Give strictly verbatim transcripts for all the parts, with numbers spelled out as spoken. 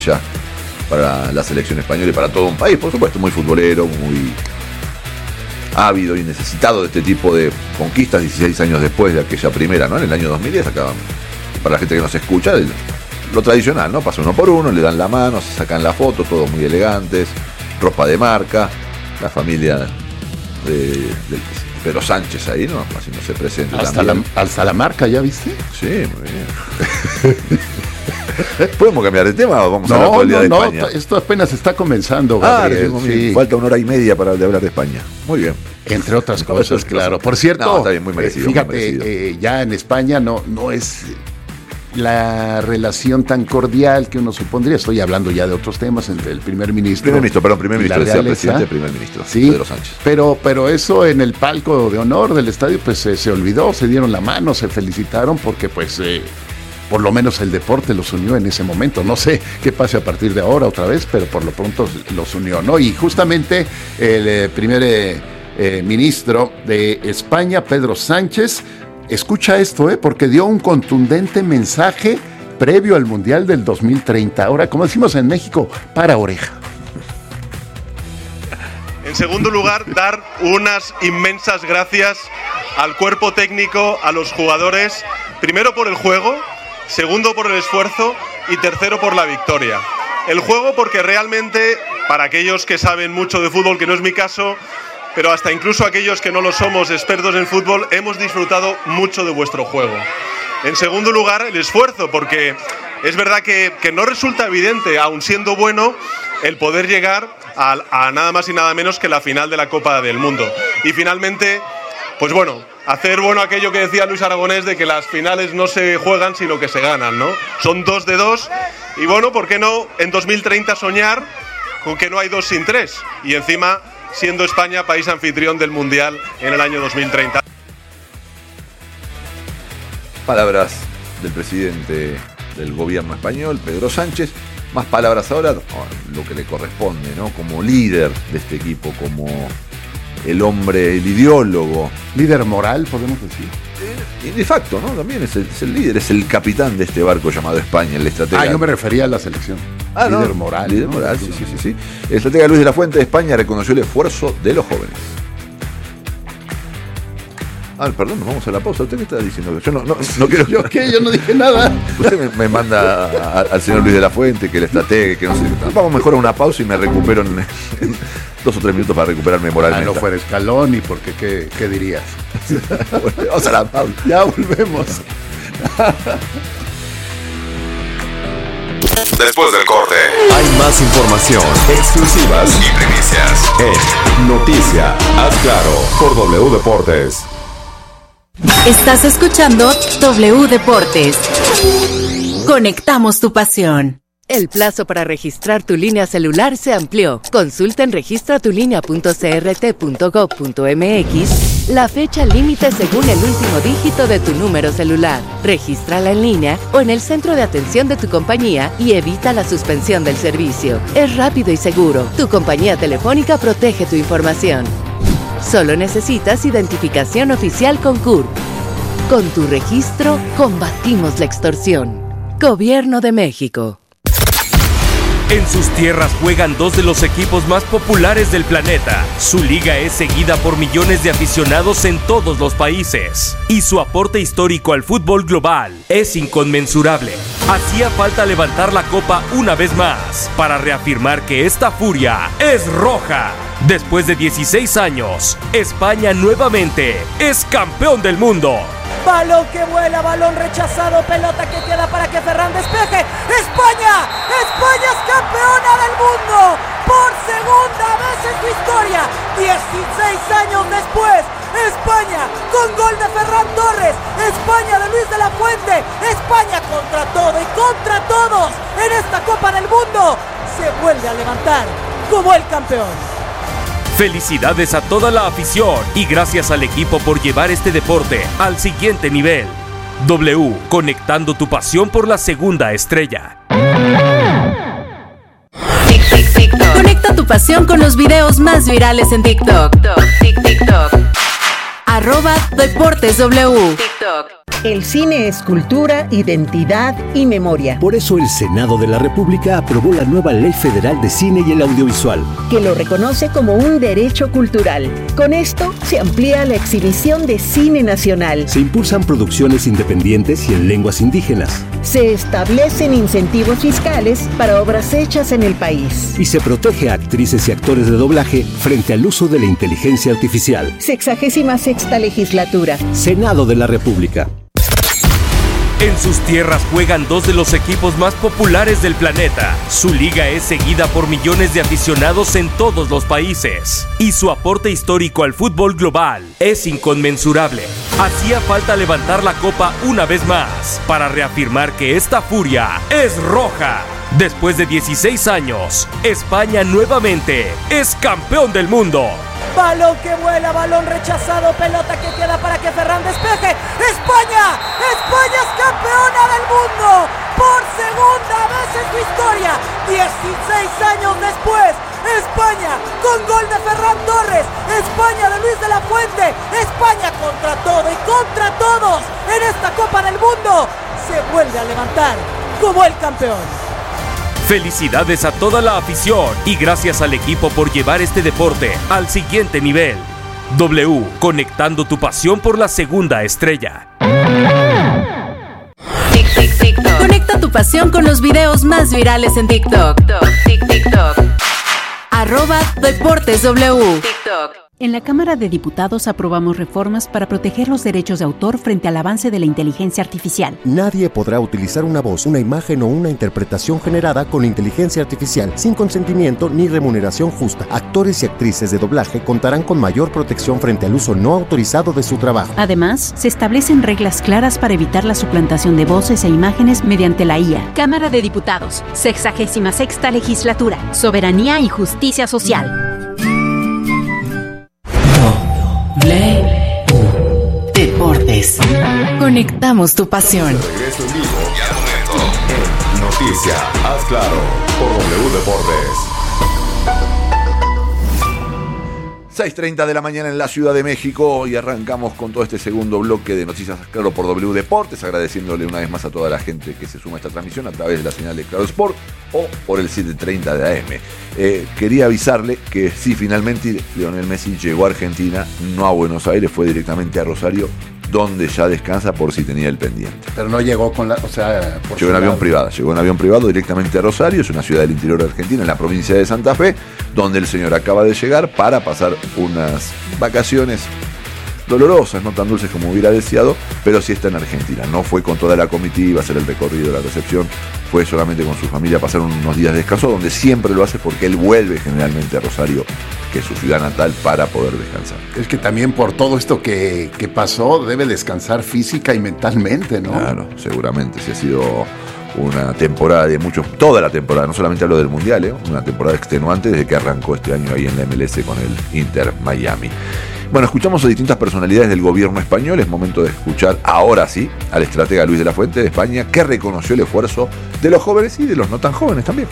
ya para la selección española y para todo un país, por supuesto, muy futbolero, muy ávido y necesitado de este tipo de conquistas dieciséis años después de aquella primera, ¿no? En el año dos mil diez, acá, para la gente que nos escucha, lo tradicional, ¿no? Pasa uno por uno, le dan la mano, se sacan la foto, todos muy elegantes, ropa de marca, la familia de, de Pedro Sánchez ahí, ¿no? Así no se presenta hasta la, hasta la marca, ¿ya viste? Sí, muy bien. ¿Podemos cambiar de tema o vamos no, a hablar todo el día no, de no, España? Esto apenas está comenzando, Gabriel. Ah, sí. Falta una hora y media para de hablar de España. Muy bien. Entre otras cosas, claro. Por cierto, no, está bien, muy merecido, fíjate, muy merecido. Eh, ya en España no, no es la relación tan cordial que uno supondría. Estoy hablando ya de otros temas entre el primer ministro. Primer ministro, perdón, primer ministro, decía realeza, presidente, primer ministro, sí, Pedro Sánchez. Pero, pero eso en el palco de honor del estadio, pues se, se olvidó, se dieron la mano, se felicitaron porque, pues, eh, por lo menos el deporte los unió en ese momento. No sé qué pase a partir de ahora otra vez, pero por lo pronto los unió, ¿no? Y justamente el eh, primer eh, eh, ministro de España, Pedro Sánchez, escucha esto, ¿eh? Porque dio un contundente mensaje previo al Mundial del dos mil treinta. Ahora, como decimos en México, para oreja. En segundo lugar, dar unas inmensas gracias al cuerpo técnico, a los jugadores, primero por el juego, segundo por el esfuerzo y tercero por la victoria. El juego porque realmente, para aquellos que saben mucho de fútbol, que no es mi caso, pero hasta incluso aquellos que no lo somos expertos en fútbol, hemos disfrutado mucho de vuestro juego. En segundo lugar, el esfuerzo, porque es verdad que, que no resulta evidente, aun siendo bueno, el poder llegar a, a nada más y nada menos que la final de la Copa del Mundo. Y finalmente, pues bueno, hacer bueno aquello que decía Luis Aragonés de que las finales no se juegan sino que se ganan, ¿no? Son dos de dos y bueno, ¿por qué no en dos mil treinta soñar con que no hay dos sin tres? Y encima siendo España país anfitrión del Mundial en el año dos mil treinta. Palabras del presidente del gobierno español, Pedro Sánchez. Más palabras ahora, lo que le corresponde, ¿no? Como líder de este equipo, como el hombre, el ideólogo. Líder moral, podemos decir. Y de facto, ¿no? También es el, es el líder, es el capitán de este barco llamado España, el estratega. Ah, yo me refería a la selección. Ah, líder no, moral. Líder ¿no? moral, sí, sí, sí, sí. El estratega Luis de la Fuente de España reconoció el esfuerzo de los jóvenes. Ah, perdón, nos vamos a la pausa. ¿Usted qué está diciendo? Yo no, no, no quiero. ¿Yo qué? Yo no dije nada. Usted me, me manda a, al señor Luis de la Fuente, que el estratega, que no sé. Vamos mejor a una pausa y me recupero en, en dos o tres minutos para recuperarme moralmente. Ah, no fuera Escalón, ¿y porque qué, qué dirías? Vamos a la pausa. Ya volvemos. Después del corte, hay más información, exclusivas y primicias en Noticia, haz claro, por W Deportes. Estás escuchando W Deportes. Conectamos tu pasión. El plazo para registrar tu línea celular se amplió. Consulta en registra tu línea punto c r t punto gov punto m x la fecha límite según el último dígito de tu número celular. Regístrala en línea o en el centro de atención de tu compañía y evita la suspensión del servicio. Es rápido y seguro. Tu compañía telefónica protege tu información. Solo necesitas identificación oficial con C U R P. Con tu registro, combatimos la extorsión. Gobierno de México. En sus tierras juegan dos de los equipos más populares del planeta. Su liga es seguida por millones de aficionados en todos los países. Y su aporte histórico al fútbol global es inconmensurable. Hacía falta levantar la copa una vez más para reafirmar que esta furia es roja. Después de dieciséis años, España nuevamente es campeón del mundo. Balón que vuela, balón rechazado, pelota que queda para que Ferran despeje. ¡España! ¡España es campeona del mundo! Por segunda vez en su historia, dieciséis años después, España con gol de Ferran Torres, España de Luis de la Fuente, España contra todo y contra todos en esta Copa del Mundo, se vuelve a levantar como el campeón. Felicidades a toda la afición y gracias al equipo por llevar este deporte al siguiente nivel. W, conectando tu pasión por la segunda estrella. Conecta tu pasión con los videos más virales en TikTok. TikTok. Arroba Deportes W. TikTok. El cine es cultura, identidad y memoria. Por eso el Senado de la República aprobó la nueva Ley Federal de Cine y el Audiovisual, que lo reconoce como un derecho cultural. Con esto se amplía la exhibición de cine nacional. Se impulsan producciones independientes y en lenguas indígenas. Se establecen incentivos fiscales para obras hechas en el país. Y se protege a actrices y actores de doblaje frente al uso de la inteligencia artificial. Sexagésima sexta legislatura. Senado de la República. En sus tierras juegan dos de los equipos más populares del planeta. Su liga es seguida por millones de aficionados en todos los países. Y su aporte histórico al fútbol global es inconmensurable. Hacía falta levantar la copa una vez más para reafirmar que esta furia es roja. Después de dieciséis años, España nuevamente es campeón del mundo. Balón que vuela, balón rechazado, pelota que queda para que Ferran despeje. ¡España! ¡España es campeona del mundo! Por segunda vez en su historia, dieciséis años después, España con gol de Ferran Torres, España de Luis de la Fuente, España contra todo y contra todos en esta Copa del Mundo, se vuelve a levantar como el campeón. Felicidades a toda la afición y gracias al equipo por llevar este deporte al siguiente nivel. W, conectando tu pasión por la segunda estrella. Tic, tic, TikTok. Conecta tu pasión con los videos más virales en TikTok. Tic, TikTok. Arroba Deportes W. TikTok. En la Cámara de Diputados aprobamos reformas para proteger los derechos de autor frente al avance de la inteligencia artificial. Nadie podrá utilizar una voz, una imagen o una interpretación generada con inteligencia artificial sin consentimiento ni remuneración justa. Actores y actrices de doblaje contarán con mayor protección frente al uso no autorizado de su trabajo. Además, se establecen reglas claras para evitar la suplantación de voces e imágenes mediante la I A. Cámara de Diputados, sexagésima sexta legislatura, soberanía y justicia social. Deportes. Conectamos tu pasión. Regreso en vivo y al momento en Noticia, haz claro, por W Deportes. seis treinta de la mañana en la Ciudad de México y arrancamos con todo este segundo bloque de Noticias Claro por W Deportes, agradeciéndole una vez más a toda la gente que se suma a esta transmisión a través de la señal de Claro Sport o por el siete treinta de A M. Eh, quería avisarle que sí, finalmente Lionel Messi llegó a Argentina, no a Buenos Aires, fue directamente a Rosario, donde ya descansa por si tenía el pendiente. Pero no llegó con la... o sea, por llegó en avión privado, llegó en avión privado directamente a Rosario, es una ciudad del interior de Argentina, en la provincia de Santa Fe, donde el señor acaba de llegar para pasar unas vacaciones dolorosas, no tan dulces como hubiera deseado, pero sí está en Argentina. No fue con toda la comitiva a hacer el recorrido de la recepción, fue solamente con su familia a pasar unos días de descanso, donde siempre lo hace porque él vuelve generalmente a Rosario, que es su ciudad natal, para poder descansar. Es que también por todo esto que, que pasó, debe descansar física y mentalmente, ¿no? Claro, seguramente, sí ha sido una temporada de muchos, toda la temporada, no solamente hablo del Mundial, ¿eh? Una temporada extenuante desde que arrancó este año ahí en la M L S con el Inter Miami. Bueno, escuchamos a distintas personalidades del gobierno español. Es momento de escuchar ahora sí al estratega Luis de la Fuente de España, que reconoció el esfuerzo de los jóvenes y de los no tan jóvenes también.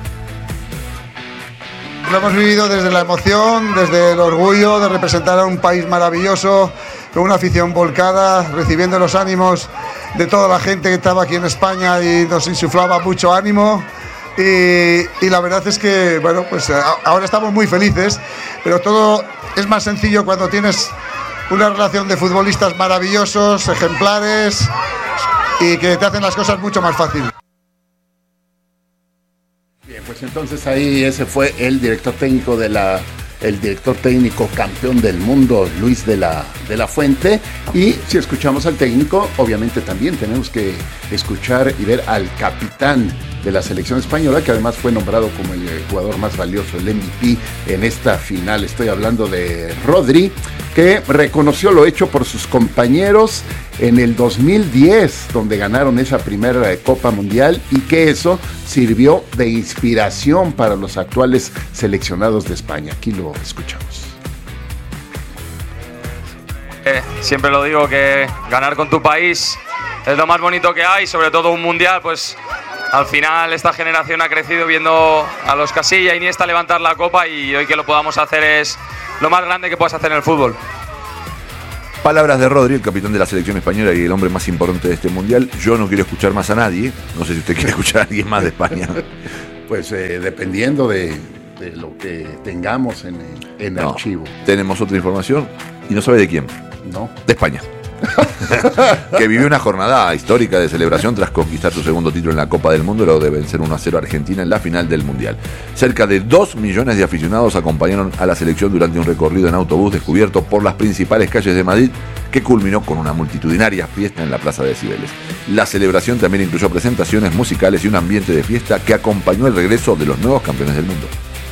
Lo hemos vivido desde la emoción, desde el orgullo de representar a un país maravilloso, con una afición volcada, recibiendo los ánimos de toda la gente que estaba aquí en España y nos insuflaba mucho ánimo. Y, y la verdad es que, bueno, pues ahora estamos muy felices, pero todo es más sencillo cuando tienes una relación de futbolistas maravillosos, ejemplares y que te hacen las cosas mucho más fácil. Bien, pues entonces ahí ese fue el director técnico de la, el director técnico campeón del mundo, Luis de la, de la Fuente. Y si escuchamos al técnico, obviamente también tenemos que escuchar y ver al capitán de la selección española, que además fue nombrado como el jugador más valioso, el M V P en esta final. Estoy hablando de Rodri, que reconoció lo hecho por sus compañeros en el dos mil diez, donde ganaron esa primera Copa Mundial, y que eso sirvió de inspiración para los actuales seleccionados de España. Aquí lo escuchamos. Eh, siempre lo digo, que ganar con tu país es lo más bonito que hay, sobre todo un mundial. Pues al final esta generación ha crecido viendo a los Casilla, Iniesta levantar la copa, y hoy que lo podamos hacer es lo más grande que puedas hacer en el fútbol. Palabras de Rodri, el capitán de la selección española y el hombre más importante de este mundial. Yo no quiero escuchar más a nadie. No sé si usted quiere escuchar a alguien más de España. Pues eh, dependiendo de, de lo que tengamos en, en no, archivo. Tenemos otra información y no sabe de quién. No. De España. Que vivió una jornada histórica de celebración tras conquistar su segundo título en la Copa del Mundo, luego de vencer uno a cero a Argentina en la final del Mundial. Cerca de dos millones de aficionados acompañaron a la selección durante un recorrido en autobús descubierto por las principales calles de Madrid, que culminó con una multitudinaria fiesta en la Plaza de Cibeles. La celebración también incluyó presentaciones musicales y un ambiente de fiesta que acompañó el regreso de los nuevos campeones del mundo.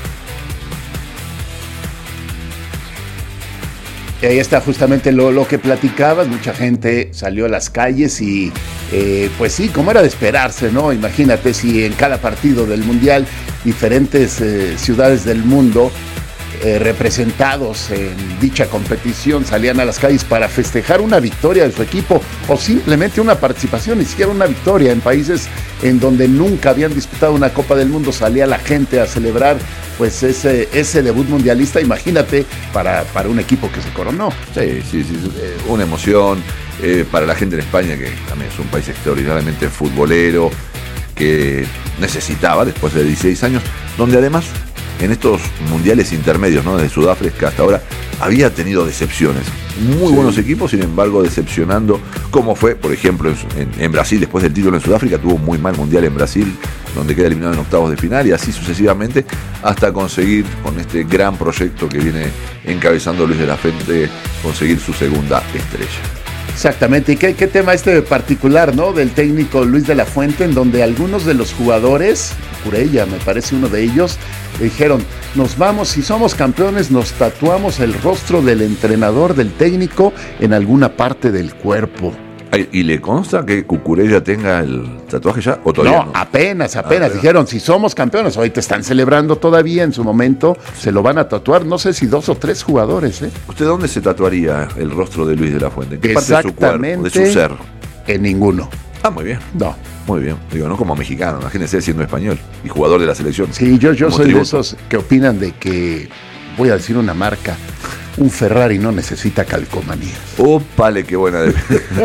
Y ahí está justamente lo, lo que platicabas, mucha gente salió a las calles y eh, pues sí, como era de esperarse, ¿no? Imagínate si en cada partido del Mundial diferentes eh, ciudades del mundo eh, representados en dicha competición salían a las calles para festejar una victoria de su equipo o simplemente una participación, ni siquiera una victoria. En países en donde nunca habían disputado una Copa del Mundo salía la gente a celebrar pues ese, ese debut mundialista. Imagínate para, para un equipo que se coronó. Sí, sí, sí, eh, una emoción eh, para la gente en España, que también es un país extraordinariamente futbolero, que necesitaba después de dieciséis años, donde además en estos mundiales intermedios, ¿no?, desde Sudáfrica hasta ahora, había tenido decepciones. Muy sí. buenos equipos, sin embargo, decepcionando, como fue, por ejemplo, en, en Brasil, después del título en Sudáfrica, tuvo un muy mal mundial en Brasil, donde queda eliminado en octavos de final, y así sucesivamente, hasta conseguir, con este gran proyecto que viene encabezando Luis de la Fuente, conseguir su segunda estrella. Exactamente, y qué, qué tema este particular, ¿no?, del técnico Luis de la Fuente, en donde algunos de los jugadores, Cucurella me parece uno de ellos, dijeron, nos vamos, si somos campeones, nos tatuamos el rostro del entrenador, del técnico, en alguna parte del cuerpo. ¿Y le consta que Cucurella tenga el tatuaje ya o todavía no? No, apenas, apenas. Ah, dijeron, si somos campeones, ahorita están celebrando todavía, en su momento se lo van a tatuar, no sé si dos o tres jugadores, ¿eh? ¿Usted dónde se tatuaría el rostro de Luis de la Fuente? ¿En qué parte de su cuerpo, de su ser? En ninguno. Ah, muy bien. No. Muy bien. Digo, no como mexicano, imagínense siendo español y jugador de la selección. Sí, yo, yo soy tributo. de esos que opinan de que, voy a decir una marca, un Ferrari no necesita calcomanías. ¡Ópale, qué buena! De...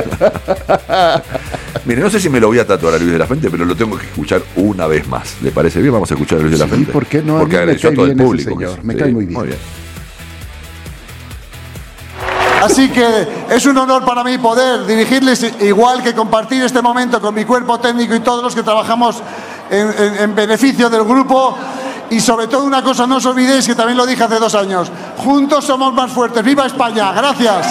Mire, no sé si me lo voy a tatuar a Luis de la Fuente, pero lo tengo que escuchar una vez más. ¿Le parece bien? Vamos a escuchar a Luis de la Fuente. Sí, ¿por qué no? Porque agradeció a todo el público. Señor. Me sí, cae muy bien. Muy bien. Así que es un honor para mí poder dirigirles, igual que compartir este momento con mi cuerpo técnico y todos los que trabajamos en, en, en beneficio del grupo. Y sobre todo una cosa, no os olvidéis que también lo dije hace dos años, juntos somos más fuertes. ¡Viva España! ¡Gracias!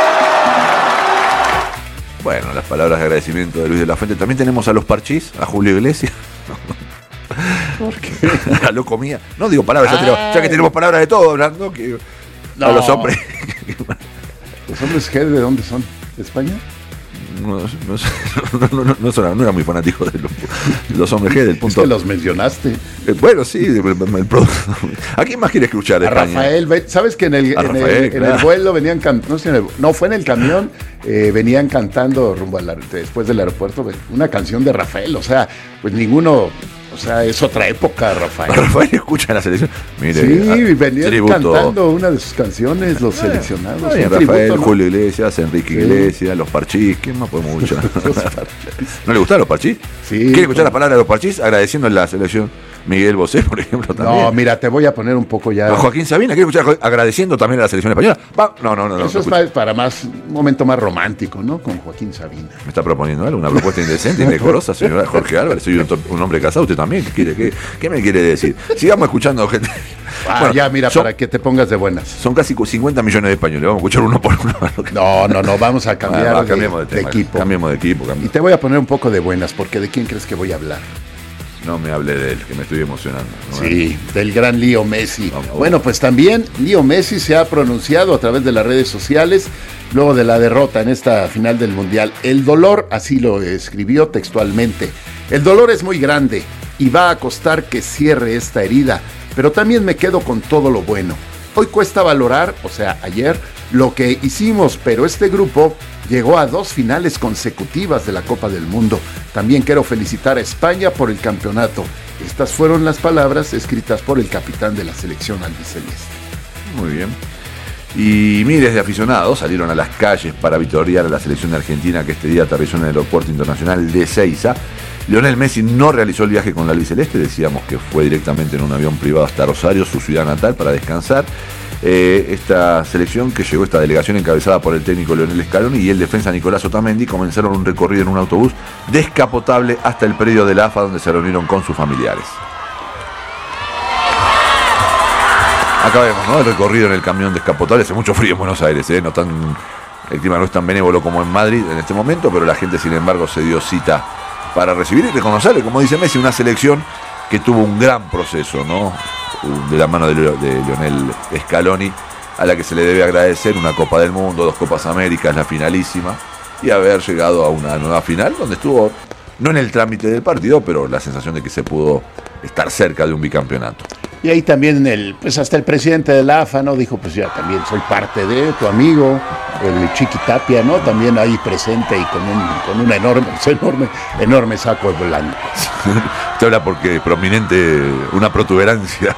Bueno, las palabras de agradecimiento de Luis de la Fuente. También tenemos a los Parchís, a Julio Iglesias. ¿Por qué? A lo comía. No digo palabras, ya, tenemos, ya que tenemos palabras de todo hablando, que no. A los hombres. ¿Los hombres G de dónde son? ¿De España? No, no, no, no, no, no, no era muy fanático de los, los hombres G del punto. Es que los mencionaste. Eh, bueno, sí, el, el producto. ¿A quién más quiere escuchar de a España? Rafael, ¿sabes que en el, en, Rafael, el, claro. en el vuelo venían cantando? No, sé, el, no, fue en el camión, eh, venían cantando rumbo al, después del aeropuerto una canción de Rafael, o sea, pues ninguno. O sea, es otra época, Rafael. Rafael escucha la selección. Mire, sí, venían tributo. Cantando una de sus canciones, los ah, seleccionados. Bien, Rafael, tributo, ¿no? Julio Iglesias, Enrique sí. Iglesias, los Parchís. ¿Quién más podemos escuchar? ¿No le gustaron los Parchís? Sí. ¿Quiere escuchar las palabras de los Parchís? Agradeciendo la selección. Miguel Bosé, por ejemplo, también. No, mira, te voy a poner un poco ya. ¿A Joaquín Sabina? ¿Quieres escuchar agradeciendo también a la selección española? Va. No, no, no. Eso no, es no para más, un momento más romántico, ¿no? Con Joaquín Sabina. Me está proponiendo él una propuesta indecente, indecorosa, señora Jorge Álvarez. Soy un, un hombre casado, usted también. ¿Qué quiere? ¿Qué, qué me quiere decir? Sigamos escuchando gente. Ah, bueno, ya, mira, son, para que te pongas de buenas. Son casi cincuenta millones de españoles. Vamos a escuchar uno por uno. No, no, no, vamos a cambiar ah, va, de, cambiemos de, de tema, equipo. Cambiemos de equipo. Cambiemos. Y te voy a poner un poco de buenas, porque ¿de quién crees que voy a hablar? No me hable de él, que me estoy emocionando. ¿No? Sí, del gran Leo Messi. No, no, bueno, pues también Leo Messi se ha pronunciado a través de las redes sociales luego de la derrota en esta final del Mundial. El dolor, así lo escribió textualmente, el dolor es muy grande y va a costar que cierre esta herida, pero también me quedo con todo lo bueno. Hoy cuesta valorar, o sea, ayer, lo que hicimos, pero este grupo llegó a dos finales consecutivas de la Copa del Mundo. También quiero felicitar a España por el campeonato. Estas fueron las palabras escritas por el capitán de la selección albiceleste. Muy bien. Y miles de aficionados salieron a las calles para vitorear a la selección de Argentina, que este día aterrizó en el aeropuerto internacional de Ezeiza. Lionel Messi no realizó el viaje con la albiceleste, decíamos que fue directamente en un avión privado hasta Rosario, su ciudad natal, para descansar. Eh, esta selección que llegó, esta delegación encabezada por el técnico Lionel Scaloni y el defensa Nicolás Otamendi, comenzaron un recorrido en un autobús descapotable hasta el predio de la A F A, donde se reunieron con sus familiares. Acá vemos, ¿no?, el recorrido en el camión descapotable. Hace mucho frío en Buenos Aires, ¿eh? No tan, el clima no es tan benévolo como en Madrid en este momento, pero la gente, sin embargo, se dio cita para recibir y reconocerle, como dice Messi, una selección que tuvo un gran proceso, ¿no?, de la mano de, de Lionel Scaloni, a la que se le debe agradecer una Copa del Mundo, dos Copas Américas, la finalísima, y haber llegado a una nueva final donde estuvo, no en el trámite del partido, pero la sensación de que se pudo estar cerca de un bicampeonato. Y ahí también, el, pues hasta el presidente de la A F A, ¿no?, dijo, pues ya también soy parte de tu amigo, el Chiqui Tapia, ¿no?, también ahí presente y con un, con un enorme, enorme, enorme saco de blanco. Usted habla porque prominente, una protuberancia.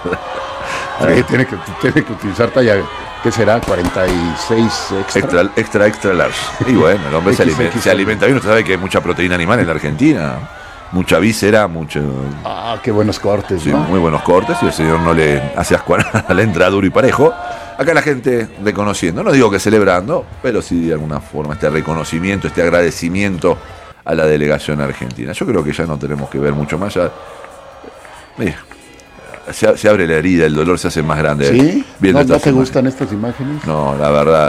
Sí, tiene que, tiene que utilizar talla, ¿qué será? cuarenta y seis extra. Extra, extra, extra large. Y bueno, el hombre se alimenta, se alimenta bien. Usted sabe que hay mucha proteína animal en la Argentina. Mucha víscera, mucho... Ah, qué buenos cortes, sí, ¿no? Muy buenos cortes, y el señor no le hace ascuar, le entra duro y parejo. Acá la gente reconociendo, no digo que celebrando, pero sí de alguna forma este reconocimiento, este agradecimiento a la delegación argentina. Yo creo que ya no tenemos que ver mucho más. Ya, mira, se, se abre la herida, el dolor se hace más grande. ¿Sí? Viendo ¿No, ¿no te imágenes. gustan estas imágenes? No, la verdad...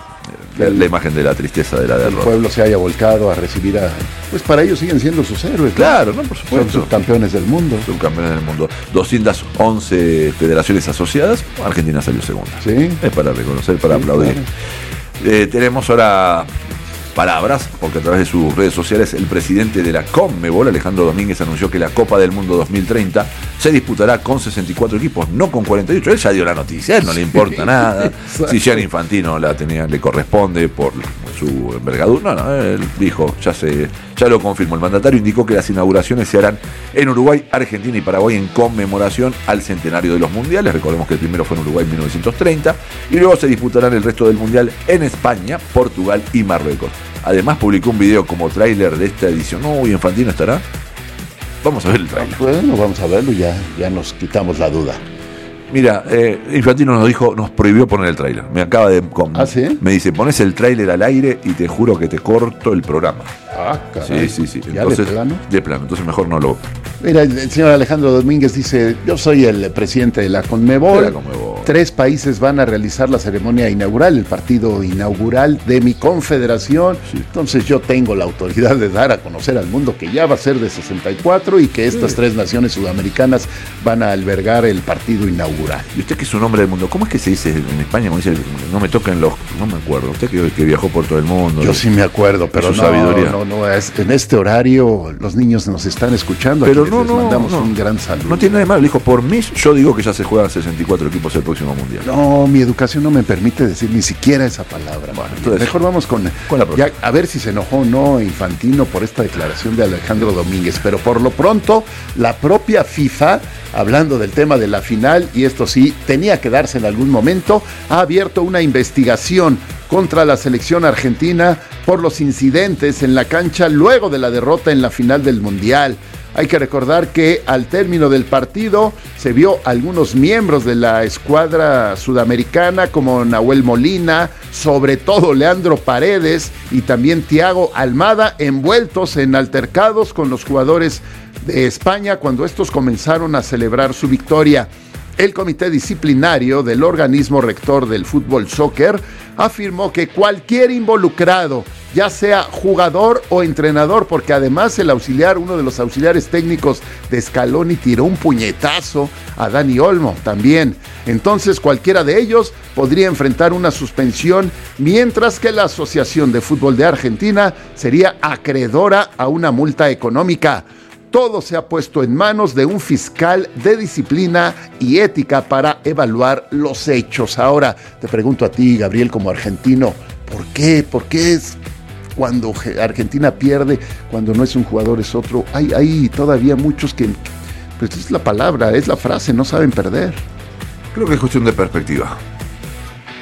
La, la imagen de la tristeza de la derrota. El pueblo se haya volcado a recibir a... Pues para ellos siguen siendo sus héroes, ¿no? Claro, ¿no? Por supuesto. Son subcampeones del mundo. Subcampeones del mundo. doscientas once federaciones asociadas. Argentina salió segunda. Sí. Es para reconocer, para Sí, aplaudir. claro. Eh, tenemos ahora palabras, porque a través de sus redes sociales el presidente de la Conmebol, Alejandro Domínguez, anunció que la Copa del Mundo dos mil treinta se disputará con sesenta y cuatro equipos, no con cuarenta y ocho. Él ya dio la noticia, a él no le importa sí, nada. Exacto. Si Gianni Infantino la tenía, le corresponde por su envergadura. No, no, él dijo, ya se, ya lo confirmó. El mandatario indicó que las inauguraciones se harán en Uruguay, Argentina y Paraguay en conmemoración al centenario de los mundiales. Recordemos que el primero fue en Uruguay en mil novecientos treinta y luego se disputarán el resto del mundial en España, Portugal y Marruecos. Además publicó un video como tráiler de esta edición. Uy, Infantino estará. Vamos a ver el tráiler. Bueno, vamos a verlo, ya, ya nos quitamos la duda. Mira, eh, Infantino nos dijo, nos prohibió poner el tráiler. Me acaba de... Con, ¿Ah, sí? Me dice, pones el tráiler al aire y te juro que te corto el programa. Ah, caray. Sí, sí, sí. ¿Ya Entonces, de plano? De plano, entonces mejor no lo... Mira, el señor Alejandro Domínguez dice, yo soy el presidente de la Conmebol. De la Conmebol. Tres países van a realizar la ceremonia inaugural, el partido inaugural de mi confederación. Sí. Entonces yo tengo la autoridad de dar a conocer al mundo que ya va a ser de sesenta y cuatro y que estas sí. tres naciones sudamericanas van a albergar el partido inaugural. Y usted que es un hombre del mundo, ¿cómo es que se dice en España? Como dice, no me toquen los... No me acuerdo. Usted que, que viajó por todo el mundo. Yo sí me acuerdo, pero no, sabiduría. no, no, es, en este horario los niños nos están escuchando. Pero aquí no, les no, mandamos no. un gran saludo. No tiene nada de malo, dijo, por mí yo digo que ya se juegan sesenta y cuatro equipos el próximo mundial. No, mi educación no me permite decir ni siquiera esa palabra. Bueno, entonces, mejor vamos con, con la ya, a ver si se enojó o no Infantino por esta declaración de Alejandro Domínguez. Pero por lo pronto, la propia FIFA, hablando del tema de la final, y esto sí, tenía que darse en algún momento, ha abierto una investigación contra la selección argentina por los incidentes en la cancha luego de la derrota en la final del Mundial. Hay que recordar que al término del partido se vio algunos miembros de la escuadra sudamericana como Nahuel Molina, sobre todo Leandro Paredes y también Thiago Almada envueltos en altercados con los jugadores de España cuando estos comenzaron a celebrar su victoria. El comité disciplinario del organismo rector del fútbol soccer afirmó que cualquier involucrado, ya sea jugador o entrenador, porque además el auxiliar, uno de los auxiliares técnicos de Scaloni tiró un puñetazo a Dani Olmo también. Entonces cualquiera de ellos podría enfrentar una suspensión, mientras que la Asociación de Fútbol de Argentina sería acreedora a una multa económica. Todo se ha puesto en manos de un fiscal de disciplina y ética para evaluar los hechos. Ahora, te pregunto a ti, Gabriel, como argentino, ¿por qué? ¿Por qué es cuando Argentina pierde, cuando no es un jugador es otro? Hay, hay todavía muchos que, pues es la palabra, es la frase, no saben perder. Creo que es cuestión de perspectiva.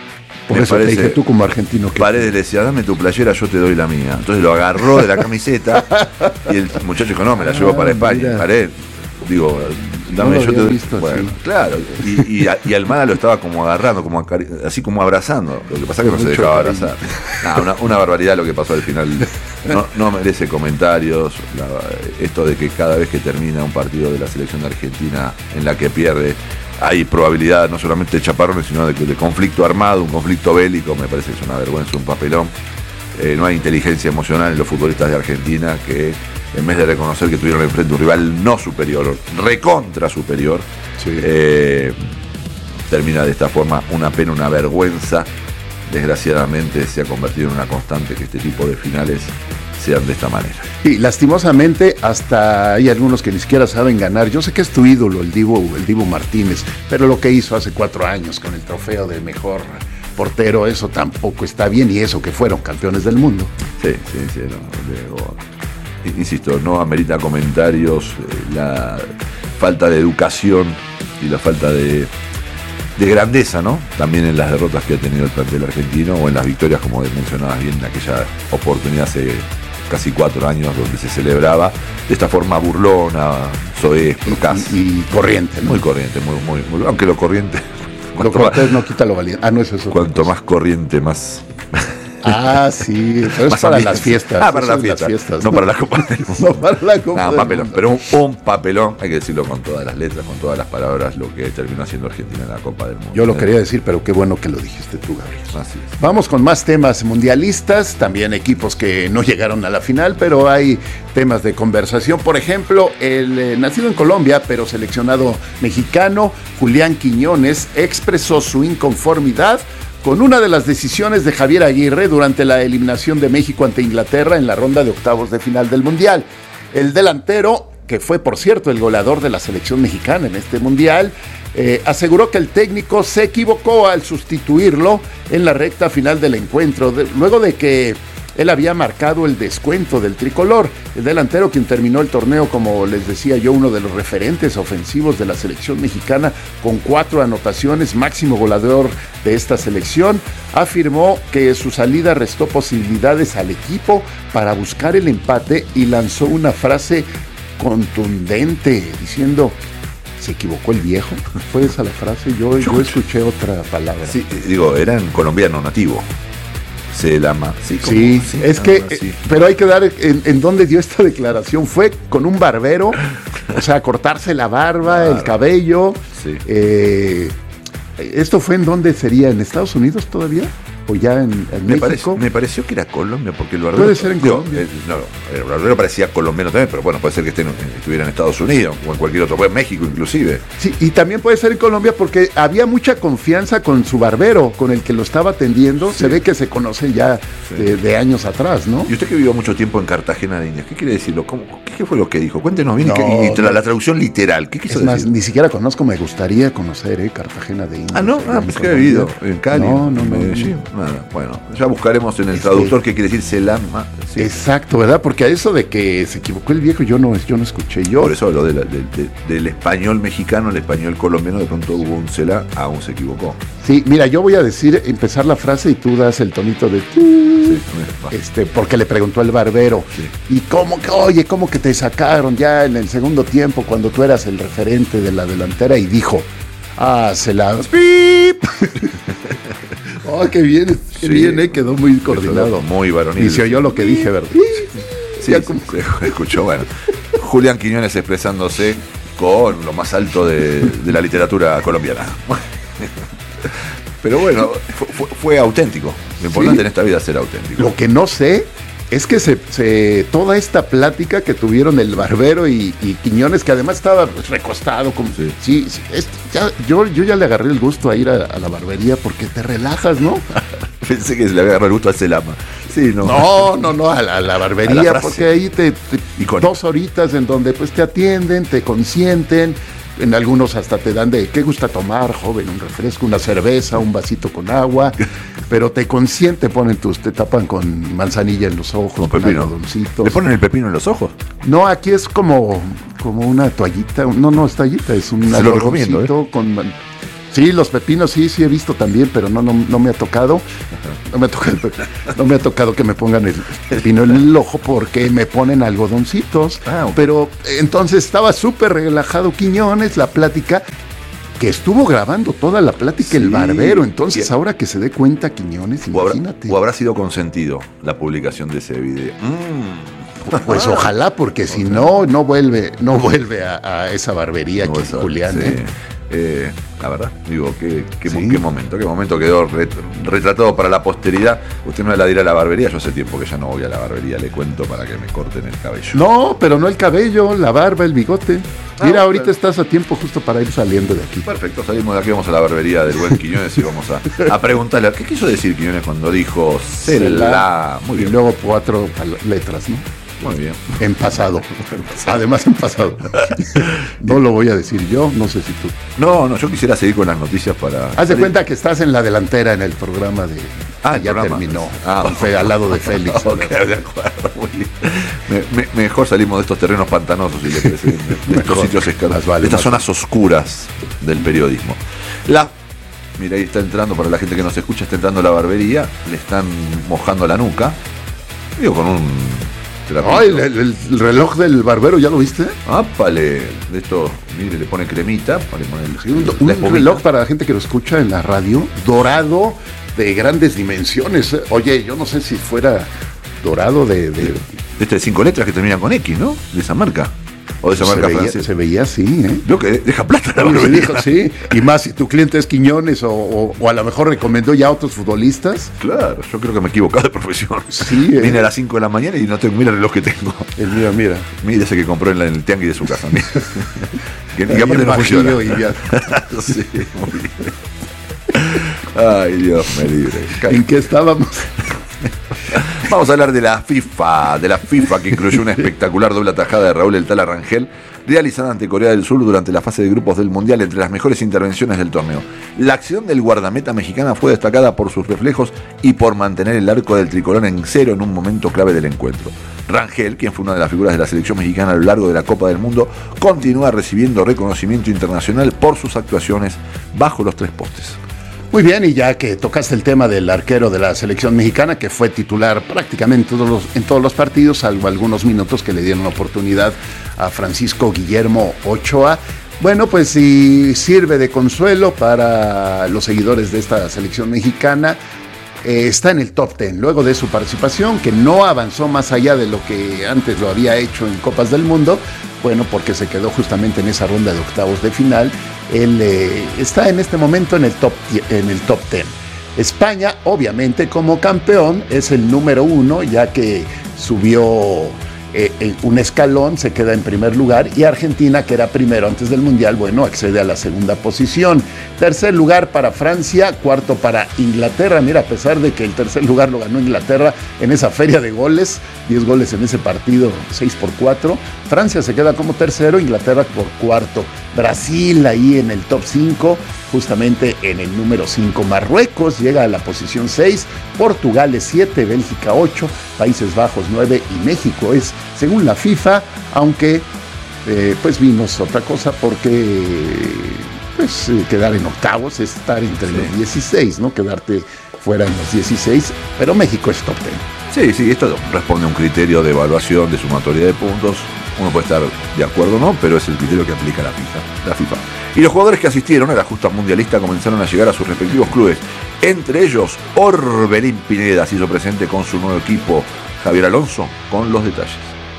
Por me eso parece, te dije tú como argentino. Que Paredes le decía, dame tu playera, yo te doy la mía. Entonces lo agarró de la camiseta y el muchacho dijo, no, me la llevo para España. mira. Paredes, digo, dame, No lo yo te había doy. visto Bueno, así. claro. Y, y, y Almada lo estaba como agarrando, como acari- así como abrazando. Lo que pasa es que no se Mucho dejaba cariño. abrazar. Nah, una, una barbaridad lo que pasó al final. No, no merece comentarios. La- esto de que cada vez que termina un partido de la selección de Argentina en la que pierde, hay probabilidad no solamente de chaparrones, sino de, de conflicto armado, un conflicto bélico. Me parece que es una vergüenza, un papelón. Eh, no hay inteligencia emocional en los futbolistas de Argentina que, en vez de reconocer que tuvieron enfrente un rival no superior, recontra superior, Sí. eh, termina de esta forma. Una pena, una vergüenza. Desgraciadamente se ha convertido en una constante que este tipo de finales sean de esta manera. Y lastimosamente hasta hay algunos que ni siquiera saben ganar. Yo sé que es tu ídolo, el Dibu, el Dibu Martínez, pero lo que hizo hace cuatro años con el trofeo de mejor portero, eso tampoco está bien, y eso que fueron campeones del mundo. Sí, sí, sí. No, luego, insisto, no amerita comentarios eh, la falta de educación y la falta de, de grandeza, ¿no? También en las derrotas que ha tenido el plantel argentino o en las victorias, como mencionabas bien, en aquella oportunidad hace casi cuatro años donde se celebraba de esta forma burlona, soez, procaz. Y, y corriente, ¿no? Muy corriente, muy, muy, muy, aunque lo corriente. Lo cortés no quita lo valiente. Ah, no es eso. Cuanto más corriente, más. Ah, sí, pero es Más para ambiente. las fiestas. Ah, para eso las es fiestas. fiestas, No para la Copa del Mundo. No para la Copa Nah, un del papelón, Mundo. pero un, un papelón, hay que decirlo con todas las letras, con todas las palabras, lo que terminó haciendo Argentina en la Copa del Mundo. Yo lo quería decir, pero qué bueno que lo dijiste tú, Gabriel. Así es. Vamos con más temas mundialistas, también equipos que no llegaron a la final, pero hay temas de conversación. Por ejemplo, el eh, nacido en Colombia, pero seleccionado mexicano, Julián Quiñones, expresó su inconformidad con una de las decisiones de Javier Aguirre durante la eliminación de México ante Inglaterra en la ronda de octavos de final del Mundial. El delantero, que fue por cierto el goleador de la selección mexicana en este Mundial, eh, aseguró que el técnico se equivocó al sustituirlo en la recta final del encuentro, de, luego de que él había marcado el descuento del tricolor. El delantero, quien terminó el torneo, como les decía yo, uno de los referentes ofensivos de la selección mexicana, con cuatro anotaciones, máximo goleador de esta selección, afirmó que su salida restó posibilidades al equipo para buscar el empate y lanzó una frase contundente diciendo: ¿se equivocó el viejo? ¿Fue esa la frase? Yo, yo escuché otra palabra. Sí, digo, era en colombiano nativo. Se la ma- sí, como- Sí, sí, es algo que, así. eh, pero hay que dar en, en dónde dio esta declaración. Fue con un barbero, o sea, cortarse la barba, Claro. el cabello. Sí. Eh, ¿Esto fue en dónde sería? ¿En Estados Unidos todavía? ¿O ya en, en Me, México? pareció, me pareció que era Colombia, porque el barbero. Puede ser en digo, Colombia. eh, no, el barbero parecía colombiano también, pero bueno, puede ser que esté en- estuviera en Estados Unidos o en cualquier otro, pues en México inclusive. Sí, y también puede ser en Colombia porque había mucha confianza con su barbero, con el que lo estaba atendiendo. Sí. Se ve que se conocen ya Sí. de, de años atrás, ¿no? Y usted que vivió mucho tiempo en Cartagena de Indias, ¿qué quiere decirlo? ¿Cómo, qué, qué fue lo que dijo? Cuéntenos bien y No, qué- y, tra- no. la traducción literal. ¿Qué quiso Es más, decir? ni siquiera conozco, me gustaría conocer, ¿eh? Cartagena de Indias. Ah, no, allá ah, en pensé que había vivido Colombia. en Cali, No, no, en no. Medellín, nada. Bueno, ya buscaremos en el Es traductor qué quiere decir selama. Sí. Exacto, ¿verdad? Porque a eso de que se equivocó el viejo, yo no, yo no escuché yo. Por eso hablo de la- de- de- del español mexicano, el español colombiano, de pronto hubo un cela, aún se equivocó. Sí, mira, yo voy a decir, empezar la frase y tú das el tonito de tú, Sí, va. este, porque le preguntó el barbero. Sí. Y cómo que, oye, cómo que te sacaron ya en el segundo tiempo cuando tú eras el referente de la delantera, y dijo: ah, se la ¡pip! Oh, qué bien, qué Sí. bien, eh, quedó muy coordinado. Muy varonil. Y se oyó lo que dije, ¿verdad? Sí, Ya sí, como- se escuchó, bueno. Julián Quiñones expresándose con lo más alto de, de la literatura colombiana. Pero bueno, fue, fue- fue auténtico. Lo importante Sí. en esta vida es ser auténtico. Lo que no sé es que se, se- toda esta plática que tuvieron el barbero y, y Quiñones, que además estaba pues, recostado, como Sí. sí, sí, es- ya- yo, yo ya le agarré el gusto a ir a, a la barbería porque te relajas, ¿no? Pensé que se le había agarrado el gusto a Celama. Sí, no. No, no, no, a la, a la A barbería, la frase. porque ahí te, te- Icónica. dos horitas en donde pues te atienden, te consienten. En algunos hasta te dan de, ¿qué gusta tomar, joven? Un refresco, una cerveza, un vasito con agua, pero te consienten, ponen tus, te tapan con manzanilla en los ojos, Con con pepino. algodoncitos. ¿Le ponen el pepino en los ojos? No, aquí es como, como una toallita, no, no es toallita, es un Se lo recomiendo, ¿eh? algodoncito con man- Sí, los pepinos sí, sí he visto también, pero no, no, no me ha tocado. No me ha tocado, no me ha tocado que me pongan el pepino en el ojo porque me ponen algodoncitos. Ah, okay. Pero entonces estaba súper relajado Quiñones, la plática, que estuvo grabando toda la plática sí, el barbero. Entonces, sí. Ahora que se dé cuenta Quiñones, o imagínate. Habrá, o habrá sido consentido la publicación de ese video. Mm. Pues ah. ojalá, porque si okay. no, no vuelve, no vuelve a, a esa barbería no, que esa, Julián. Sí. ¿eh? Eh, la verdad, digo, qué, qué, sí. qué momento, qué momento quedó ret, retratado para la posteridad. Usted me la dirá a la barbería, yo hace tiempo que ya no voy a la barbería, le cuento para que me corten el cabello. No, pero no el cabello, la barba, el bigote. Ah, Mira, ahorita pero... estás a tiempo justo para ir saliendo de aquí. Perfecto, salimos de aquí, vamos a la barbería del buen Quiñones y vamos a, a preguntarle, ¿qué quiso decir Quiñones cuando dijo Cela? Muy bien. Y luego cuatro letras, ¿no? Muy bien. En pasado. Además en pasado. No lo voy a decir yo, no sé si tú. No, no, yo quisiera seguir con las noticias para... Haz de cuenta que estás en la delantera en el programa de... Ah, ya programa. terminó. Ah, con Fe, al lado de Félix. Okay, de acuerdo, muy bien. Me, me, mejor salimos de estos terrenos pantanosos, si le parece, de, de estos sitios escasos, vale, de estas zonas oscuras del periodismo. La... Mira, ahí está entrando, para la gente que nos escucha, está entrando a la barbería, le están mojando la nuca. Digo, con un... Ay, el, el, el reloj del barbero, ¿ya lo viste? Ápale, de esto, mire, le pone cremita, le pone el, sí, un, un reloj para la gente que lo escucha en la radio, dorado, de grandes dimensiones. Oye, yo no sé si fuera dorado de... De, de este de cinco letras que terminan con X, ¿no? De esa marca. O de esa se marca veía, francesa. Se veía así, ¿eh? Veo que deja plata la barbería. Dijo, sí, y más si tu cliente es Quiñones o, o, o a lo mejor recomendó ya a otros futbolistas. Claro, yo creo que me he equivocado de profesión. Sí, eh. Vine a las cinco de la mañana y no tengo, mira el reloj que tengo. El mira, mira. Mira ese que compró en, la, en el tianguis de su casa. Mira. que que aparte no funciona. Y ya. Sí, muy bien. Ay, Dios me libre. ¿En qué estábamos? Vamos a hablar de la FIFA, de la FIFA que incluyó una espectacular doble atajada de Raúl El Tala Rangel, realizada ante Corea del Sur durante la fase de grupos del Mundial, entre las mejores intervenciones del torneo. La acción del guardameta mexicana fue destacada por sus reflejos y por mantener el arco del tricolor en cero en un momento clave del encuentro. Rangel, quien fue una de las figuras de la selección mexicana a lo largo de la Copa del Mundo, continúa recibiendo reconocimiento internacional por sus actuaciones bajo los tres postes. Muy bien, y ya que tocaste el tema del arquero de la selección mexicana, que fue titular prácticamente todos los, en todos los partidos, salvo algunos minutos que le dieron oportunidad a Francisco Guillermo Ochoa. Bueno, pues si sirve de consuelo para los seguidores de esta selección mexicana, eh, está en el top diez. Luego de su participación, que no avanzó más allá de lo que antes lo había hecho en Copas del Mundo, bueno, porque se quedó justamente en esa ronda de octavos de final. Él eh, está en este momento en el top en el top diez. España, obviamente, como campeón, es el número uno, ya que subió eh, un escalón, se queda en primer lugar, y Argentina, que era primero antes del Mundial, bueno, accede a la segunda posición. Tercer lugar para Francia, cuarto para Inglaterra. Mira, a pesar de que el tercer lugar lo ganó Inglaterra en esa feria de goles, diez goles en ese partido, seis por cuatro. Francia se queda como tercero, Inglaterra por cuarto. Brasil ahí en el top cinco, justamente en el número cinco. Marruecos llega a la posición seis, Portugal es siete, Bélgica ocho, Países Bajos nueve y México es, según la FIFA, aunque eh, pues vimos otra cosa porque pues eh, quedar en octavos es estar entre sí. los dieciséis, ¿no? Quedarte fuera en los dieciséis, pero México es top diez. Sí, sí, esto responde a un criterio de evaluación de sumatoria de puntos. Uno puede estar de acuerdo o no, pero es el criterio que aplica la FIFA, la FIFA. Y los jugadores que asistieron a la justa mundialista comenzaron a llegar a sus respectivos clubes. Entre ellos, Orbelín Pineda se hizo presente con su nuevo equipo. Javier Alonso con los detalles.